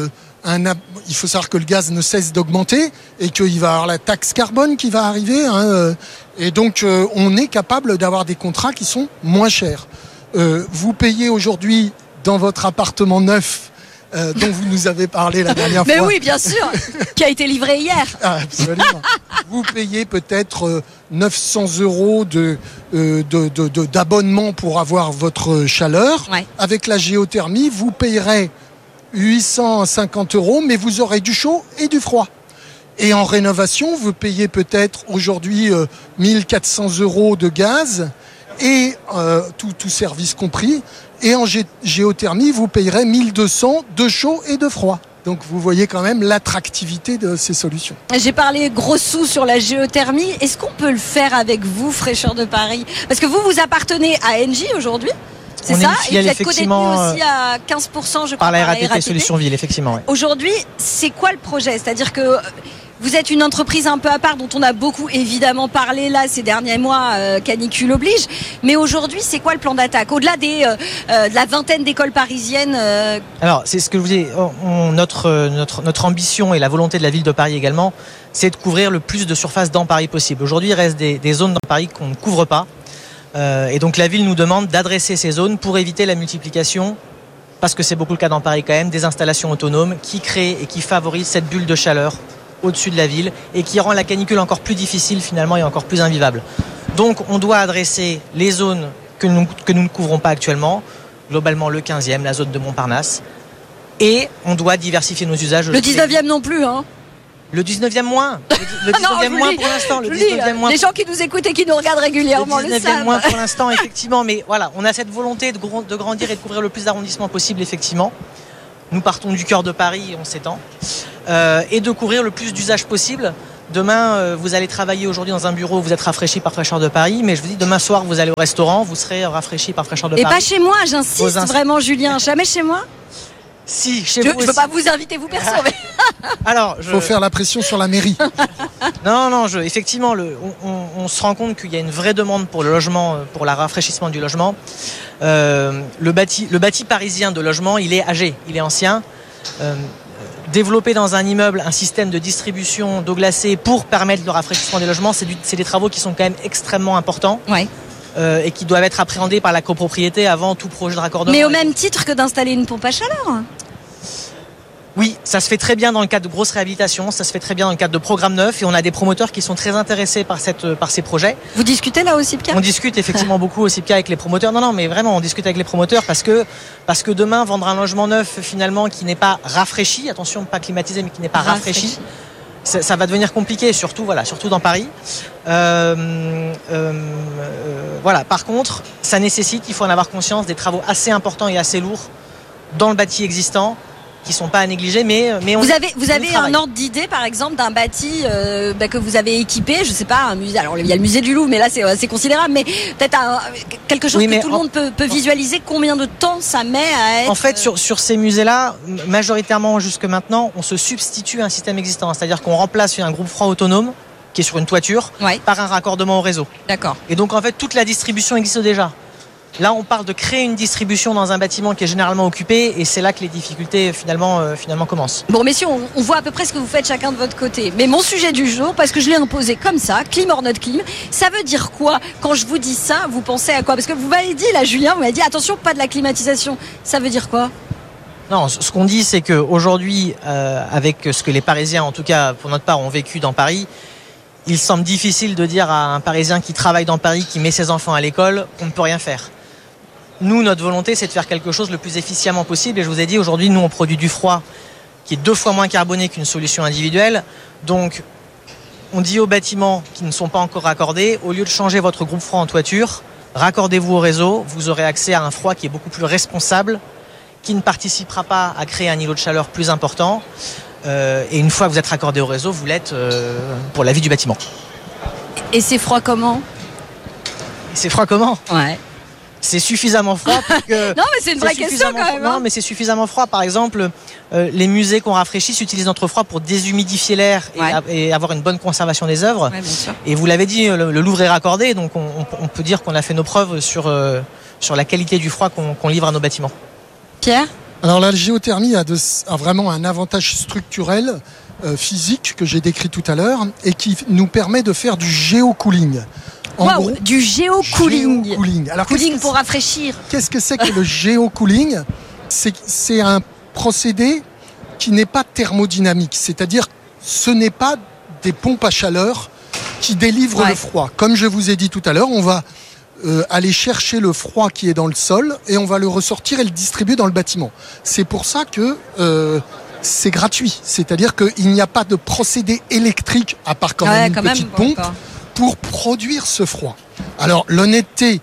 il faut savoir que le gaz ne cesse d'augmenter et qu'il va y avoir la taxe carbone qui va arriver. Et donc, on est capable d'avoir des contrats qui sont moins chers. Vous payez aujourd'hui dans votre appartement neuf dont vous nous avez parlé la dernière fois. Mais oui, bien sûr, qui a été livré hier. Absolument. Vous payez peut-être 900 € d'abonnement pour avoir votre chaleur. Ouais. Avec la géothermie, vous payerez 850 €, mais vous aurez du chaud et du froid. Et en rénovation, vous payez peut-être aujourd'hui 1400 € de gaz et tout service compris. Et en géothermie, vous payerez 1200 de chaud et de froid. Donc vous voyez quand même l'attractivité de ces solutions. J'ai parlé gros sous sur la géothermie. Est-ce qu'on peut le faire avec vous, Fraîcheur de Paris? Parce que vous appartenez à Engie aujourd'hui. C'est on ça, est une filiale, et vous êtes codétenu aussi à 15%, je crois, par la RATP Solutions Ville, effectivement. Ouais. Aujourd'hui, c'est quoi le projet? C'est-à-dire que vous êtes une entreprise un peu à part dont on a beaucoup évidemment parlé là ces derniers mois, canicule oblige. Mais aujourd'hui, c'est quoi le plan d'attaque? Au-delà de la vingtaine d'écoles parisiennes Alors, c'est ce que je vous dis. Notre ambition et la volonté de la ville de Paris également, c'est de couvrir le plus de surface dans Paris possible. Aujourd'hui, il reste des zones dans Paris qu'on ne couvre pas. Et donc la ville nous demande d'adresser ces zones pour éviter la multiplication, parce que c'est beaucoup le cas dans Paris quand même, des installations autonomes qui créent et qui favorisent cette bulle de chaleur au-dessus de la ville et qui rend la canicule encore plus difficile finalement et encore plus invivable. Donc on doit adresser les zones que nous ne couvrons pas actuellement, globalement le 15e, la zone de Montparnasse, et on doit diversifier nos usages. Le 19e non plus, hein. Le 19e moins. Le 19e moins pour l'instant. Le 19e moins. Les gens qui nous écoutent et qui nous regardent régulièrement le savent. Le 19e moins pour l'instant, effectivement. Mais voilà, on a cette volonté de grandir et de couvrir le plus d'arrondissements possible, effectivement. Nous partons du cœur de Paris, on s'étend. Et de couvrir le plus d'usages possible. Demain, vous allez travailler aujourd'hui dans un bureau, vous êtes rafraîchi par Fraîcheur de Paris. Mais je vous dis, demain soir, vous allez au restaurant, vous serez rafraîchi par Fraîcheur de Paris. Et pas chez moi, j'insiste vraiment, Julien. Jamais chez moi. Si, chez vous aussi. Je ne peux pas vous inviter, vous perso. Alors, faut faire la pression sur la mairie. Non, effectivement, on se rend compte qu'il y a une vraie demande pour le logement, pour le rafraîchissement du logement. Le bâti parisien de logement, il est âgé, il est ancien. Développer dans un immeuble un système de distribution d'eau glacée pour permettre le rafraîchissement des logements, c'est des travaux qui sont quand même extrêmement importants. Ouais. Et qui doivent être appréhendés par la copropriété avant tout projet de raccordement. Mais au même titre que d'installer une pompe à chaleur. Oui, ça se fait très bien dans le cadre de grosses réhabilitations, ça se fait très bien dans le cadre de programmes neufs et on a des promoteurs qui sont très intéressés par ces projets. Vous discutez là au CIPCA ? On discute effectivement beaucoup au CIPCA avec les promoteurs. Non, mais vraiment, on discute avec les promoteurs parce que demain, vendre un logement neuf finalement qui n'est pas rafraîchi, attention, pas climatisé, mais qui n'est pas rafraîchi, ça va devenir compliqué, surtout dans Paris. Voilà. Par contre, ça nécessite, il faut en avoir conscience, des travaux assez importants et assez lourds dans le bâti existant, qui sont pas à négliger, mais vous avez un ordre d'idée, par exemple, d'un bâti que vous avez équipé, je sais pas, un musée. Alors il y a le musée du Louvre, mais là c'est considérable, mais peut-être quelque chose que tout le monde peut visualiser. Combien de temps ça met à être... En fait, sur ces musées-là, majoritairement jusque maintenant, on se substitue à un système existant, c'est-à-dire qu'on remplace un groupe froid autonome qui est sur une toiture par un raccordement au réseau. D'accord. Et donc en fait, toute la distribution existe déjà. Là, on parle de créer une distribution dans un bâtiment qui est généralement occupé et c'est là que les difficultés finalement commencent. Bon, messieurs, on voit à peu près ce que vous faites chacun de votre côté. Mais mon sujet du jour, parce que je l'ai imposé comme ça, clim or not clim, ça veut dire quoi? Quand je vous dis ça, vous pensez à quoi? Parce que vous m'avez dit, là, Julien, vous m'avez dit, attention, pas de la climatisation. Ça veut dire quoi? Non, ce qu'on dit, c'est qu'aujourd'hui, avec ce que les Parisiens, en tout cas pour notre part, ont vécu dans Paris, il semble difficile de dire à un Parisien qui travaille dans Paris, qui met ses enfants à l'école, qu'on ne peut rien faire. Nous, notre volonté, c'est de faire quelque chose le plus efficacement possible. Et je vous ai dit, aujourd'hui, nous, on produit du froid qui est 2 fois moins carboné qu'une solution individuelle. Donc, on dit aux bâtiments qui ne sont pas encore raccordés, au lieu de changer votre groupe froid en toiture, raccordez-vous au réseau. Vous aurez accès à un froid qui est beaucoup plus responsable, qui ne participera pas à créer un niveau de chaleur plus important. Et une fois que vous êtes raccordé au réseau, vous l'êtes pour la vie du bâtiment. Et c'est froid comment? C'est froid comment? Ouais. C'est suffisamment froid pour que... Non, mais c'est une vraie question quand même. Non, mais c'est suffisamment froid. Par exemple, les musées qu'on rafraîchit utilisent notre froid pour déshumidifier l'air et avoir une bonne conservation des œuvres. Ouais, bien sûr. Et vous l'avez dit, le Louvre est raccordé, donc on peut dire qu'on a fait nos preuves sur la qualité du froid qu'on livre à nos bâtiments. Pierre ? Alors la géothermie a vraiment un avantage structurel, physique, que j'ai décrit tout à l'heure, et qui nous permet de faire du géocooling. Wow, du géocooling. Alors, cooling pour rafraîchir. Qu'est-ce que c'est que le géocooling? C'est un procédé qui n'est pas thermodynamique, c'est-à-dire ce n'est pas des pompes à chaleur qui délivrent le froid. Comme je vous ai dit tout à l'heure, on va aller chercher le froid qui est dans le sol et on va le ressortir et le distribuer dans le bâtiment. C'est pour ça que c'est gratuit, c'est-à-dire qu'il n'y a pas de procédé électrique, à part quand même une petite pompe, pour produire ce froid. Alors l'honnêteté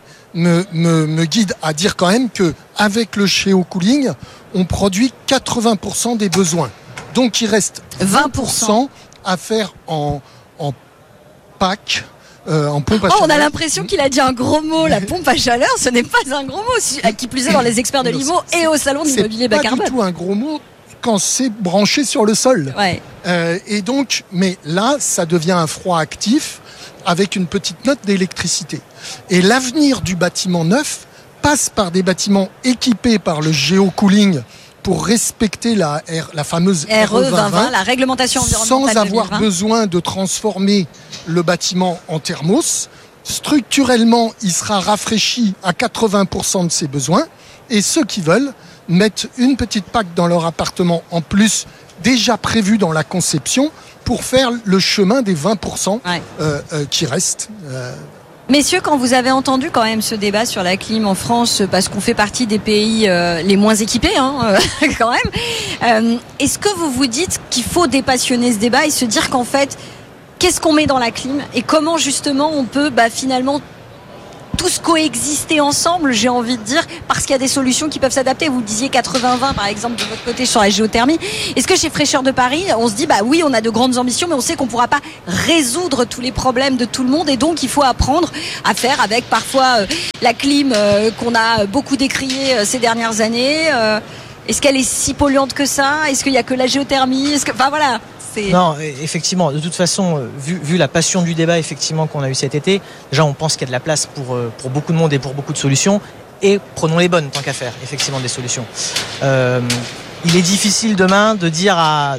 me guide à dire quand même qu'avec le géocooling, on produit 80% des besoins. Donc il reste 20% à faire en PAC. En pompe à chaleur. On a l'impression qu'il a dit un gros mot. La pompe à chaleur, ce n'est pas un gros mot. Qui plus est dans les experts de l'IMO et au salon de l'immobilier bas carbone. C'est pas du tout un gros mot quand c'est branché sur le sol. Ouais. Et donc, mais là, ça devient un froid actif avec une petite note d'électricité. Et l'avenir du bâtiment neuf passe par des bâtiments équipés par le géocooling pour respecter la fameuse RE 2020, la réglementation environnementale sans avoir 2020. besoin de transformer le bâtiment en thermos. Structurellement, il sera rafraîchi à 80% de ses besoins. Et ceux qui veulent mettent une petite PAC dans leur appartement en plus, déjà prévu dans la conception, pour faire le chemin des 20% qui restent. Messieurs, quand vous avez entendu quand même ce débat sur la clim en France, parce qu'on fait partie des pays les moins équipés, quand même, est-ce que vous vous dites qu'il faut dépassionner ce débat et se dire qu'en fait, qu'est-ce qu'on met dans la clim et comment justement on peut finalement tous coexister ensemble, j'ai envie de dire, parce qu'il y a des solutions qui peuvent s'adapter. Vous disiez 80-20 par exemple de votre côté sur la géothermie. Est-ce que chez Fraîcheur de Paris, on se dit oui, on a de grandes ambitions, mais on sait qu'on ne pourra pas résoudre tous les problèmes de tout le monde et donc il faut apprendre à faire avec parfois la clim qu'on a beaucoup décriée ces dernières années. Est-ce qu'elle est si polluante que ça? Est-ce qu'il n'y a que la géothermie? Voilà. Non, effectivement, de toute façon, vu la passion du débat effectivement qu'on a eu cet été, déjà on pense qu'il y a de la place pour beaucoup de monde et pour beaucoup de solutions, et prenons les bonnes tant qu'à faire, effectivement, des solutions. Il est difficile demain de dire à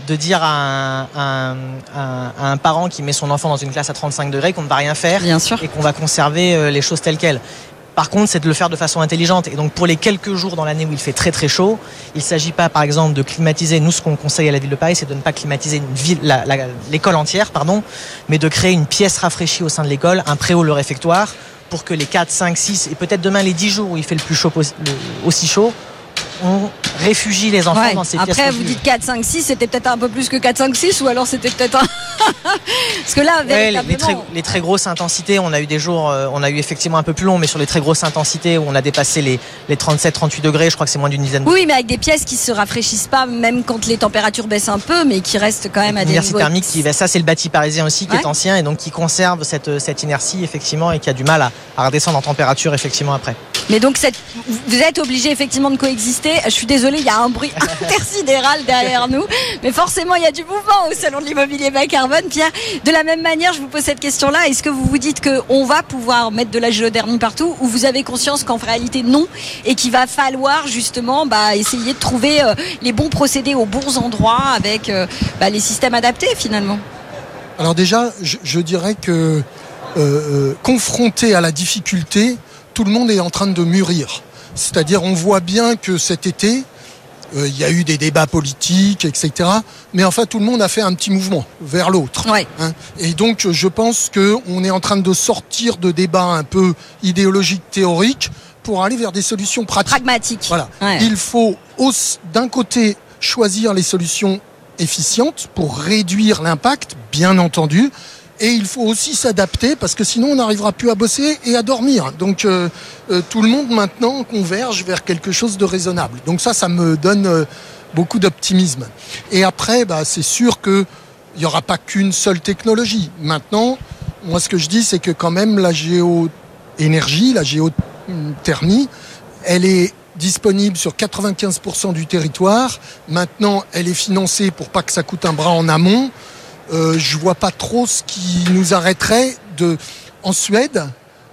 un parent qui met son enfant dans une classe à 35 degrés qu'on ne va rien faire. Bien sûr. Et qu'on va conserver les choses telles quelles. Par contre, c'est de le faire de façon intelligente. Et donc, pour les quelques jours dans l'année où il fait très très chaud, il ne s'agit pas, par exemple, de climatiser. Nous, ce qu'on conseille à la ville de Paris, c'est de ne pas climatiser l'école entière, mais de créer une pièce rafraîchie au sein de l'école, un préau, le réfectoire, pour que les 4, 5, 6 et peut-être demain les 10 jours où il fait le plus chaud, aussi chaud, on réfugie les enfants dans ces pièces. Après, vous dites 4, 5, 6, c'était peut-être un peu plus que 4, 5, 6, ou alors c'était peut-être un... Parce que là, véritablement... les très grosses intensités, on a eu des jours, on a eu effectivement un peu plus long, mais sur les très grosses intensités où on a dépassé les 37, 38 degrés, je crois que c'est moins d'une dizaine de... Oui, mais avec des pièces qui se rafraîchissent pas, même quand les températures baissent un peu, mais qui restent quand même à des niveaux... thermique, ça c'est le bâti parisien aussi qui est ancien et donc qui conserve cette inertie effectivement et qui a du mal à redescendre en température effectivement après. Mais donc vous êtes obligés effectivement de coexister. Je suis désolée, il y a un bruit intersidéral derrière nous, mais forcément il y a du mouvement au salon de l'immobilier bas carbone. Pierre, de la même manière, je vous pose cette question-là. Est-ce que vous vous dites qu'on va pouvoir mettre de la géothermie partout, ou vous avez conscience qu'en réalité non, et qu'il va falloir justement essayer de trouver les bons procédés aux bons endroits avec les systèmes adaptés finalement? Alors déjà, je dirais que confronté à la difficulté, tout le monde est en train de mûrir. C'est-à-dire, on voit bien que cet été, il y a eu des débats politiques, etc. Mais enfin, tout le monde a fait un petit mouvement vers l'autre. Ouais. Et donc, je pense qu'on est en train de sortir de débats un peu idéologiques, théoriques, pour aller vers des solutions pragmatiques. Voilà. Ouais. Il faut, d'un côté, choisir les solutions efficientes pour réduire l'impact, bien entendu. Et il faut aussi s'adapter parce que sinon on n'arrivera plus à bosser et à dormir. Donc tout le monde maintenant converge vers quelque chose de raisonnable. Donc ça me donne beaucoup d'optimisme. Et après, c'est sûr qu'il n'y aura pas qu'une seule technologie. Maintenant, moi ce que je dis, c'est que quand même la géoénergie, la géothermie, elle est disponible sur 95% du territoire. Maintenant, elle est financée pour pas que ça coûte un bras en amont. Je vois pas trop ce qui nous arrêterait en Suède,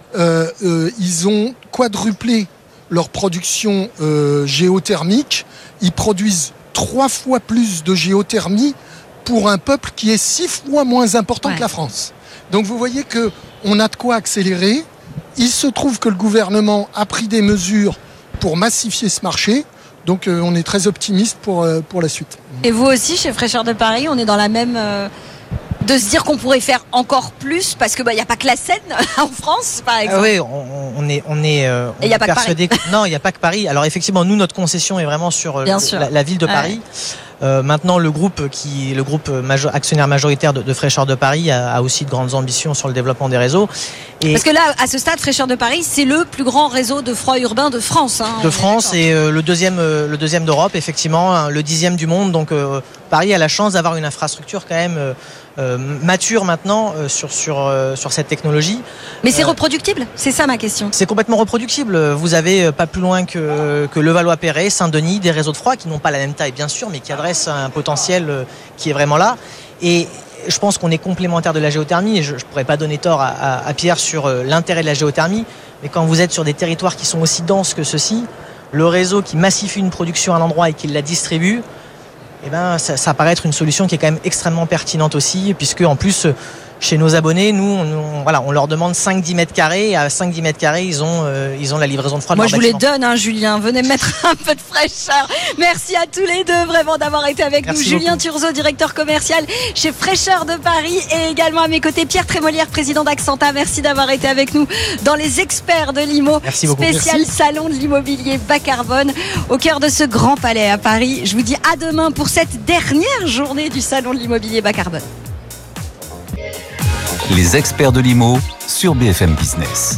ils ont quadruplé leur production géothermique. Ils produisent 3 fois plus de géothermie pour un peuple qui est 6 fois moins important que la France. Donc vous voyez qu'on a de quoi accélérer. Il se trouve que le gouvernement a pris des mesures pour massifier ce marché. Donc on est très optimiste pour la suite. Et vous aussi, chez Fraîcheur de Paris, on est dans la même de se dire qu'on pourrait faire encore plus parce que il y a pas que la Seine en France, par exemple. Oui, on est y a pas que persuadé. Non, il n'y a pas que Paris. Alors effectivement, nous, notre concession est vraiment sur la ville de Paris. Maintenant, le groupe actionnaire majoritaire de Fraîcheur de Paris a aussi de grandes ambitions sur le développement des réseaux. Parce que là, à ce stade, Fraîcheur de Paris, c'est le plus grand réseau de froid urbain de France. De France et le deuxième d'Europe, effectivement, le 10e du monde. Donc Paris a la chance d'avoir une infrastructure quand même mature maintenant sur cette technologie. Mais c'est reproductible ? C'est ça ma question. C'est complètement reproductible. Vous avez pas plus loin que Levallois-Perret, Saint-Denis, des réseaux de froid qui n'ont pas la même taille bien sûr, mais qui adressent un potentiel qui est vraiment là. Et je pense qu'on est complémentaire de la géothermie et je ne pourrais pas donner tort à Pierre sur l'intérêt de la géothermie, mais quand vous êtes sur des territoires qui sont aussi denses que ceux-ci, le réseau qui massifie une production à l'endroit et qui la distribue, ça paraît être une solution qui est quand même extrêmement pertinente aussi, puisque en plus chez nos abonnés, on leur demande 5-10 mètres carrés. Et à 5-10 mètres carrés, ils ont la livraison de froid. Moi, je vous les donne, Julien. Venez mettre un peu de fraîcheur. Merci à tous les deux, vraiment, d'avoir été avec nous. Julien Turzeau, directeur commercial chez Fraîcheur de Paris, et également à mes côtés, Pierre Trémolière, président d'Accenta. Merci d'avoir été avec nous dans les experts de l'IMO. Merci beaucoup. Spécial salon de l'immobilier bas carbone au cœur de ce grand palais à Paris. Je vous dis à demain pour cette dernière journée du salon de l'immobilier bas carbone. Les experts de l'IMO sur BFM Business.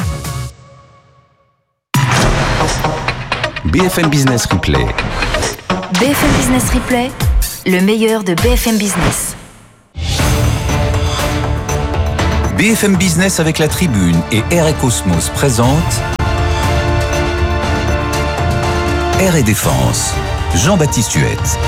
BFM Business Replay. BFM Business Replay, le meilleur de BFM Business. BFM Business avec la Tribune et Air & Cosmos présente Air & Défense. Jean-Baptiste Huette.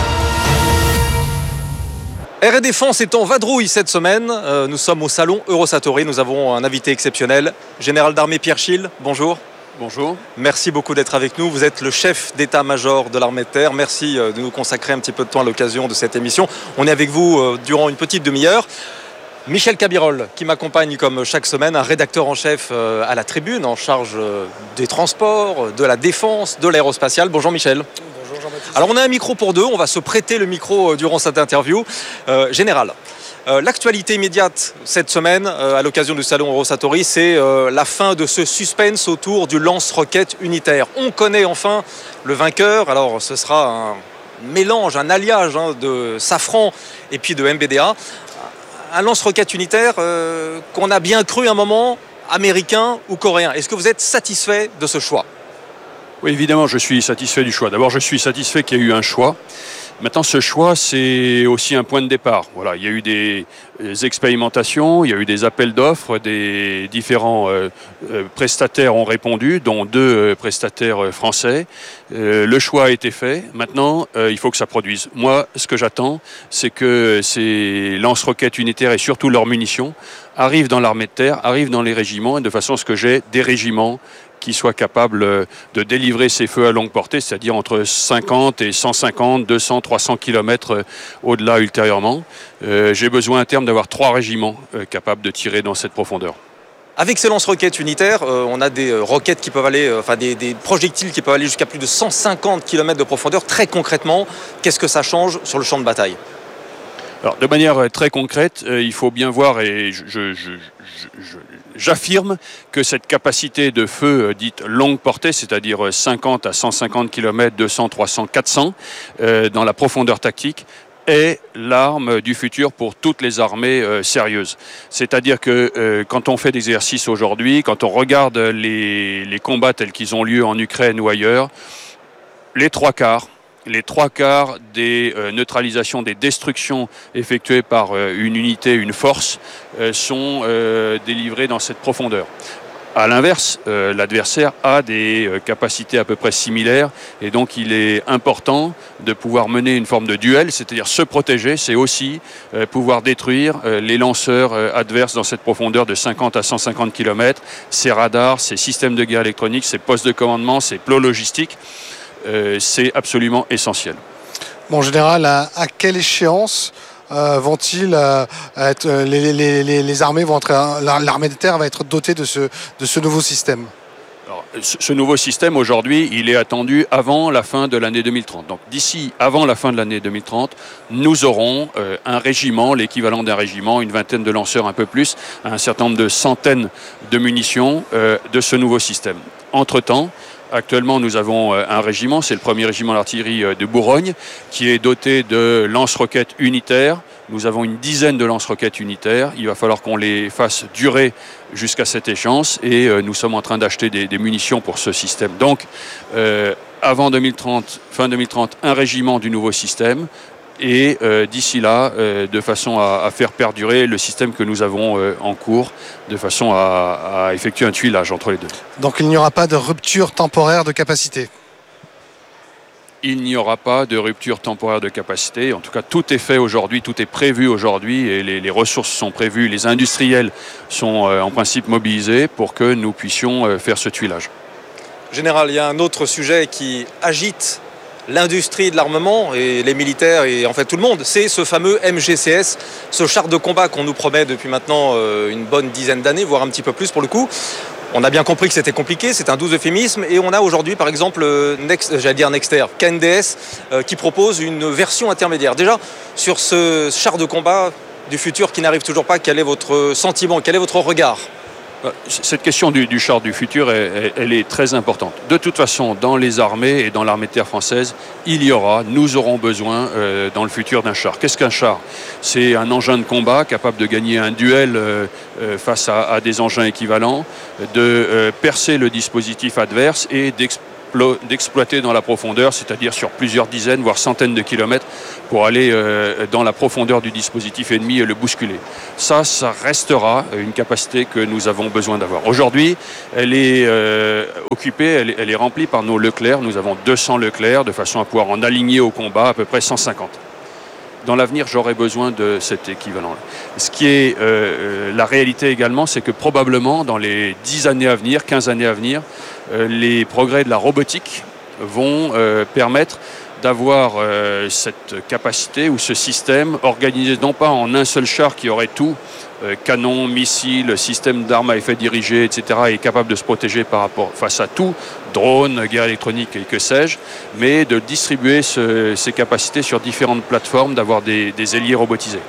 Air & Défense est en vadrouille cette semaine. Nous sommes au salon Eurosatory. Nous avons un invité exceptionnel, général d'armée Pierre Schill. Bonjour. Bonjour. Merci beaucoup d'être avec nous. Vous êtes le chef d'état-major de l'armée de terre. Merci de nous consacrer un petit peu de temps à l'occasion de cette émission. On est avec vous durant une petite demi-heure. Michel Cabirol, qui m'accompagne comme chaque semaine, un rédacteur en chef à la Tribune, en charge des transports, de la défense, de l'aérospatiale. Bonjour Michel. Alors on a un micro pour deux, on va se prêter le micro durant cette interview. Général, l'actualité immédiate cette semaine, à l'occasion du salon Eurosatory, c'est la fin de ce suspense autour du lance-roquette unitaire. On connaît enfin le vainqueur, alors ce sera un mélange, un alliage de Safran et puis de MBDA. Un lance-roquette unitaire qu'on a bien cru un moment américain ou coréen. Est-ce que vous êtes satisfait de ce choix ? Oui, évidemment, je suis satisfait du choix. D'abord, je suis satisfait qu'il y ait eu un choix. Maintenant, ce choix, c'est aussi un point de départ. Voilà, il y a eu des expérimentations, il y a eu des appels d'offres, des différents prestataires ont répondu, dont 2 prestataires français. Le choix a été fait. Maintenant, il faut que ça produise. Moi, ce que j'attends, c'est que ces lance-roquettes unitaires et surtout leurs munitions arrivent dans l'armée de terre, arrivent dans les régiments, et de façon à ce que j'ai des régiments qui soient capables de délivrer ces feux à longue portée, c'est-à-dire entre 50 et 150, 200, 300 km au-delà ultérieurement. J'ai besoin à terme d'avoir 3 régiments capables de tirer dans cette profondeur. Avec ces lance-roquettes unitaires, on a des roquettes qui peuvent aller, des projectiles qui peuvent aller jusqu'à plus de 150 km de profondeur. Très concrètement, qu'est-ce que ça change sur le champ de bataille ? Alors, de manière très concrète, il faut bien voir, et j'affirme que cette capacité de feu dite longue portée, c'est-à-dire 50 à 150 km, 200, 300, 400, dans la profondeur tactique, est l'arme du futur pour toutes les armées sérieuses. C'est-à-dire que quand on fait des exercices aujourd'hui, quand on regarde les combats tels qu'ils ont lieu en Ukraine ou ailleurs, les trois quarts des neutralisations, des destructions effectuées par une unité, une force, sont délivrées dans cette profondeur. À l'inverse, l'adversaire a des capacités à peu près similaires et donc il est important de pouvoir mener une forme de duel, c'est-à-dire se protéger, c'est aussi pouvoir détruire les lanceurs adverses dans cette profondeur de 50 à 150 km, ces radars, ces systèmes de guerre électronique, ces postes de commandement, ces plots logistiques. C'est absolument essentiel. Bon, en général, à quelle échéance vont-ils être les armées vont être, l'armée de terre va être dotée de ce nouveau système ? Alors, ce nouveau système, aujourd'hui, il est attendu avant la fin de l'année 2030. Donc, d'ici, avant la fin de l'année 2030, nous aurons un régiment, l'équivalent d'un régiment, une vingtaine de lanceurs, un peu plus, un certain nombre de centaines de munitions de ce nouveau système. Entre-temps, actuellement, nous avons un régiment, c'est le premier régiment d'artillerie de Bourgogne, qui est doté de lance-roquettes unitaires. Nous avons une dizaine de lance-roquettes unitaires. Il va falloir qu'on les fasse durer jusqu'à cette échéance et nous sommes en train d'acheter des munitions pour ce système. Donc, avant 2030, fin 2030, un régiment du nouveau système et d'ici là, de façon à faire perdurer le système que nous avons en cours, de façon à effectuer un tuilage entre les deux. Donc il n'y aura pas de rupture temporaire de capacité? Il n'y aura pas de rupture temporaire de capacité. En tout cas, tout est fait aujourd'hui, tout est prévu aujourd'hui et les ressources sont prévues. Les industriels sont en principe mobilisés pour que nous puissions faire ce tuilage. Général, il y a un autre sujet qui agite l'industrie de l'armement et les militaires et en fait tout le monde. C'est ce fameux MGCS, ce char de combat qu'on nous promet depuis maintenant une bonne dizaine d'années, voire un petit peu plus pour le coup. On a bien compris que c'était compliqué, c'est un doux euphémisme. Et on a aujourd'hui, par exemple, Nexter, KNDS, qui propose une version intermédiaire. Déjà, sur ce char de combat du futur qui n'arrive toujours pas, quel est votre sentiment, quel est votre regard ? Cette question du char du futur, elle est très importante. De toute façon, dans les armées et dans l'armée de terre française, nous aurons besoin dans le futur d'un char. Qu'est-ce qu'un char ? C'est un engin de combat capable de gagner un duel face à des engins équivalents, de percer le dispositif adverse et d'exploiter dans la profondeur, c'est-à-dire sur plusieurs dizaines, voire centaines de kilomètres, pour aller dans la profondeur du dispositif ennemi et le bousculer. Ça restera une capacité que nous avons besoin d'avoir. Aujourd'hui, elle est occupée, elle est remplie par nos Leclerc. Nous avons 200 Leclerc, de façon à pouvoir en aligner au combat à peu près 150. Dans l'avenir, j'aurai besoin de cet équivalent-là. Ce qui est la réalité également, c'est que probablement dans les 10 années à venir, 15 années à venir, les progrès de la robotique vont permettre d'avoir cette capacité ou ce système organisé non pas en un seul char qui aurait tout, canon, missiles, système d'armes à effet dirigé, etc., et capable de se protéger face à tout, drone, guerre électronique et que sais-je, mais de distribuer ces capacités sur différentes plateformes, d'avoir des ailiers robotisés.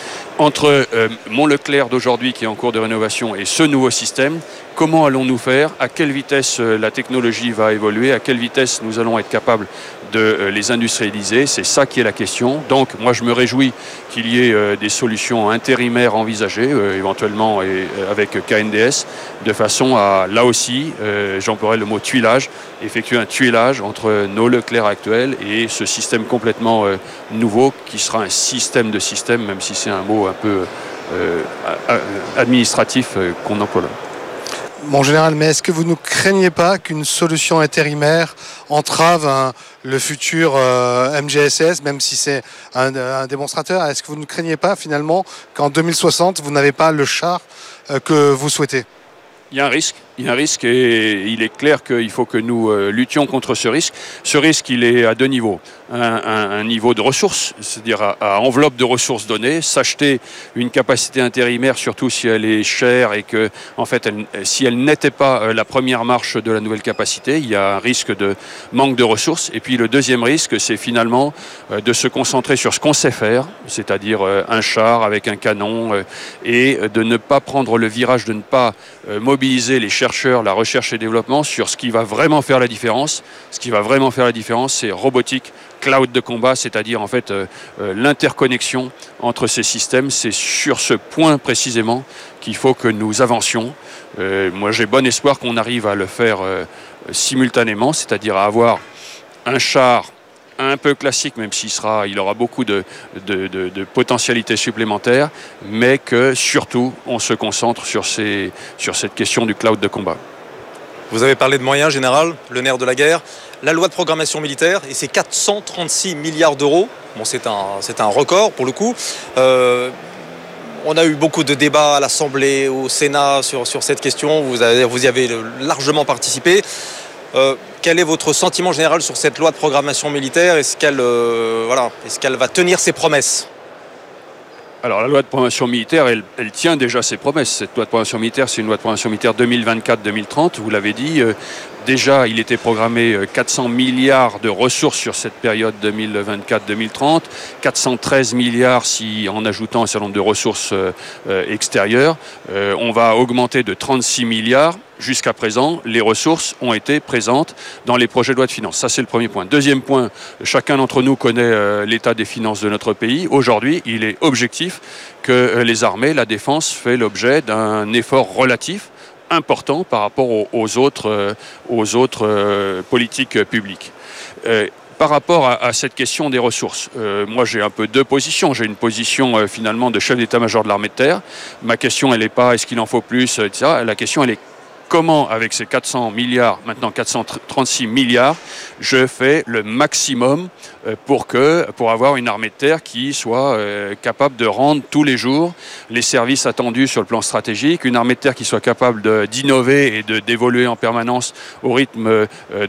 Entre mon Leclerc d'aujourd'hui qui est en cours de rénovation et ce nouveau système, comment allons-nous faire ? À quelle vitesse la technologie va évoluer ? À quelle vitesse nous allons être capables de les industrialiser ? C'est ça qui est la question. Donc moi je me réjouis qu'il y ait des solutions intérimaires envisagées, éventuellement avec KNDS, de façon à, là aussi, j'emploierai le mot tuilage, effectuer un tuilage entre nos Leclerc actuels et ce système complètement nouveau qui sera un système de système, même si c'est un mot un peu administratif qu'on emploie là. Mon général, mais est-ce que vous ne craignez pas qu'une solution intérimaire entrave le futur MGSS, même si c'est un démonstrateur? Est-ce que vous ne craignez pas finalement qu'en 2060, vous n'avez pas le char que vous souhaitez? Il y a un risque et il est clair qu'il faut que nous luttions contre ce risque. Ce risque, il est à deux niveaux. Un niveau de ressources, c'est-à-dire à enveloppe de ressources données, s'acheter une capacité intérimaire, surtout si elle est chère et que, en fait, si elle n'était pas la première marche de la nouvelle capacité, il y a un risque de manque de ressources. Et puis le deuxième risque, c'est finalement de se concentrer sur ce qu'on sait faire, c'est-à-dire un char avec un canon et de ne pas prendre le virage, de ne pas mobiliser les chercheurs, la recherche et développement sur ce qui va vraiment faire la différence. Ce qui va vraiment faire la différence, c'est robotique, cloud de combat, c'est-à-dire en fait l'interconnexion entre ces systèmes. C'est sur ce point précisément qu'il faut que nous avancions. Moi, j'ai bon espoir qu'on arrive à le faire simultanément, c'est-à-dire à avoir un char un peu classique, même il aura beaucoup de potentialités supplémentaires, mais que surtout on se concentre sur cette question du cloud de combat. Vous avez parlé de moyens, général, le nerf de la guerre. La loi de programmation militaire et ses 436 milliards d'euros. Bon, c'est un record pour le coup. On a eu beaucoup de débats à l'Assemblée, au Sénat sur cette question. Vous y avez largement participé. Quel est votre sentiment général sur cette loi de programmation militaire ? Est-ce qu'elle va tenir ses promesses ? Alors la loi de programmation militaire, elle tient déjà ses promesses. Cette loi de programmation militaire, c'est une loi de programmation militaire 2024-2030. Vous l'avez dit, déjà il était programmé 400 milliards de ressources sur cette période 2024-2030, 413 milliards en ajoutant un certain nombre de ressources extérieures. On va augmenter de 36 milliards. Jusqu'à présent, les ressources ont été présentes dans les projets de loi de finances. Ça, c'est le premier point. Deuxième point, chacun d'entre nous connaît l'état des finances de notre pays. Aujourd'hui, il est objectif que les armées, la défense, fait l'objet d'un effort relatif important par rapport aux autres politiques publiques. Par rapport à cette question des ressources, moi j'ai un peu deux positions. J'ai une position finalement de chef d'état-major de l'armée de terre. Ma question, elle n'est pas est-ce qu'il en faut plus, etc. La question, elle est comment, avec ces 400 milliards, maintenant 436 milliards, je fais le maximum pour avoir une armée de terre qui soit capable de rendre tous les jours les services attendus sur le plan stratégique, une armée de terre qui soit capable d'innover et d'évoluer en permanence au rythme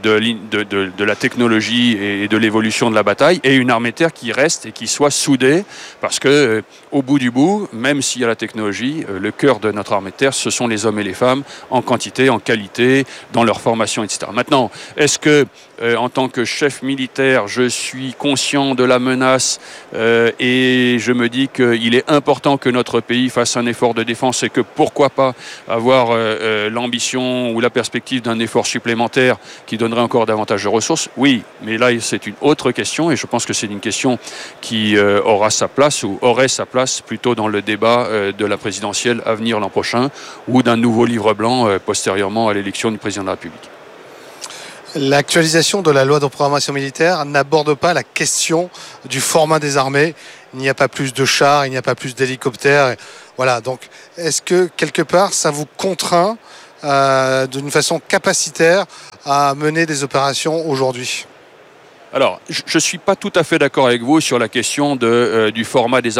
de la technologie et de l'évolution de la bataille, et une armée de terre qui reste et qui soit soudée, parce que au bout du bout, même s'il y a la technologie, le cœur de notre armée de terre, ce sont les hommes et les femmes en quantité, en qualité, dans leur formation, etc. Maintenant, est-ce que, en tant que chef militaire, je suis conscient de la menace et je me dis qu'il est important que notre pays fasse un effort de défense et que pourquoi pas avoir l'ambition ou la perspective d'un effort supplémentaire qui donnerait encore davantage de ressources? Oui, mais là, c'est une autre question et je pense que c'est une question qui aura sa place ou aurait sa place plutôt dans le débat de la présidentielle à venir l'an prochain ou d'un nouveau livre blanc postérieurement à l'élection du président de la République. L'actualisation de la loi de programmation militaire n'aborde pas la question du format des armées. Il n'y a pas plus de chars, il n'y a pas plus d'hélicoptères. Voilà, donc est-ce que quelque part ça vous contraint d'une façon capacitaire à mener des opérations aujourd'hui ? Alors, je ne suis pas tout à fait d'accord avec vous sur la question du format des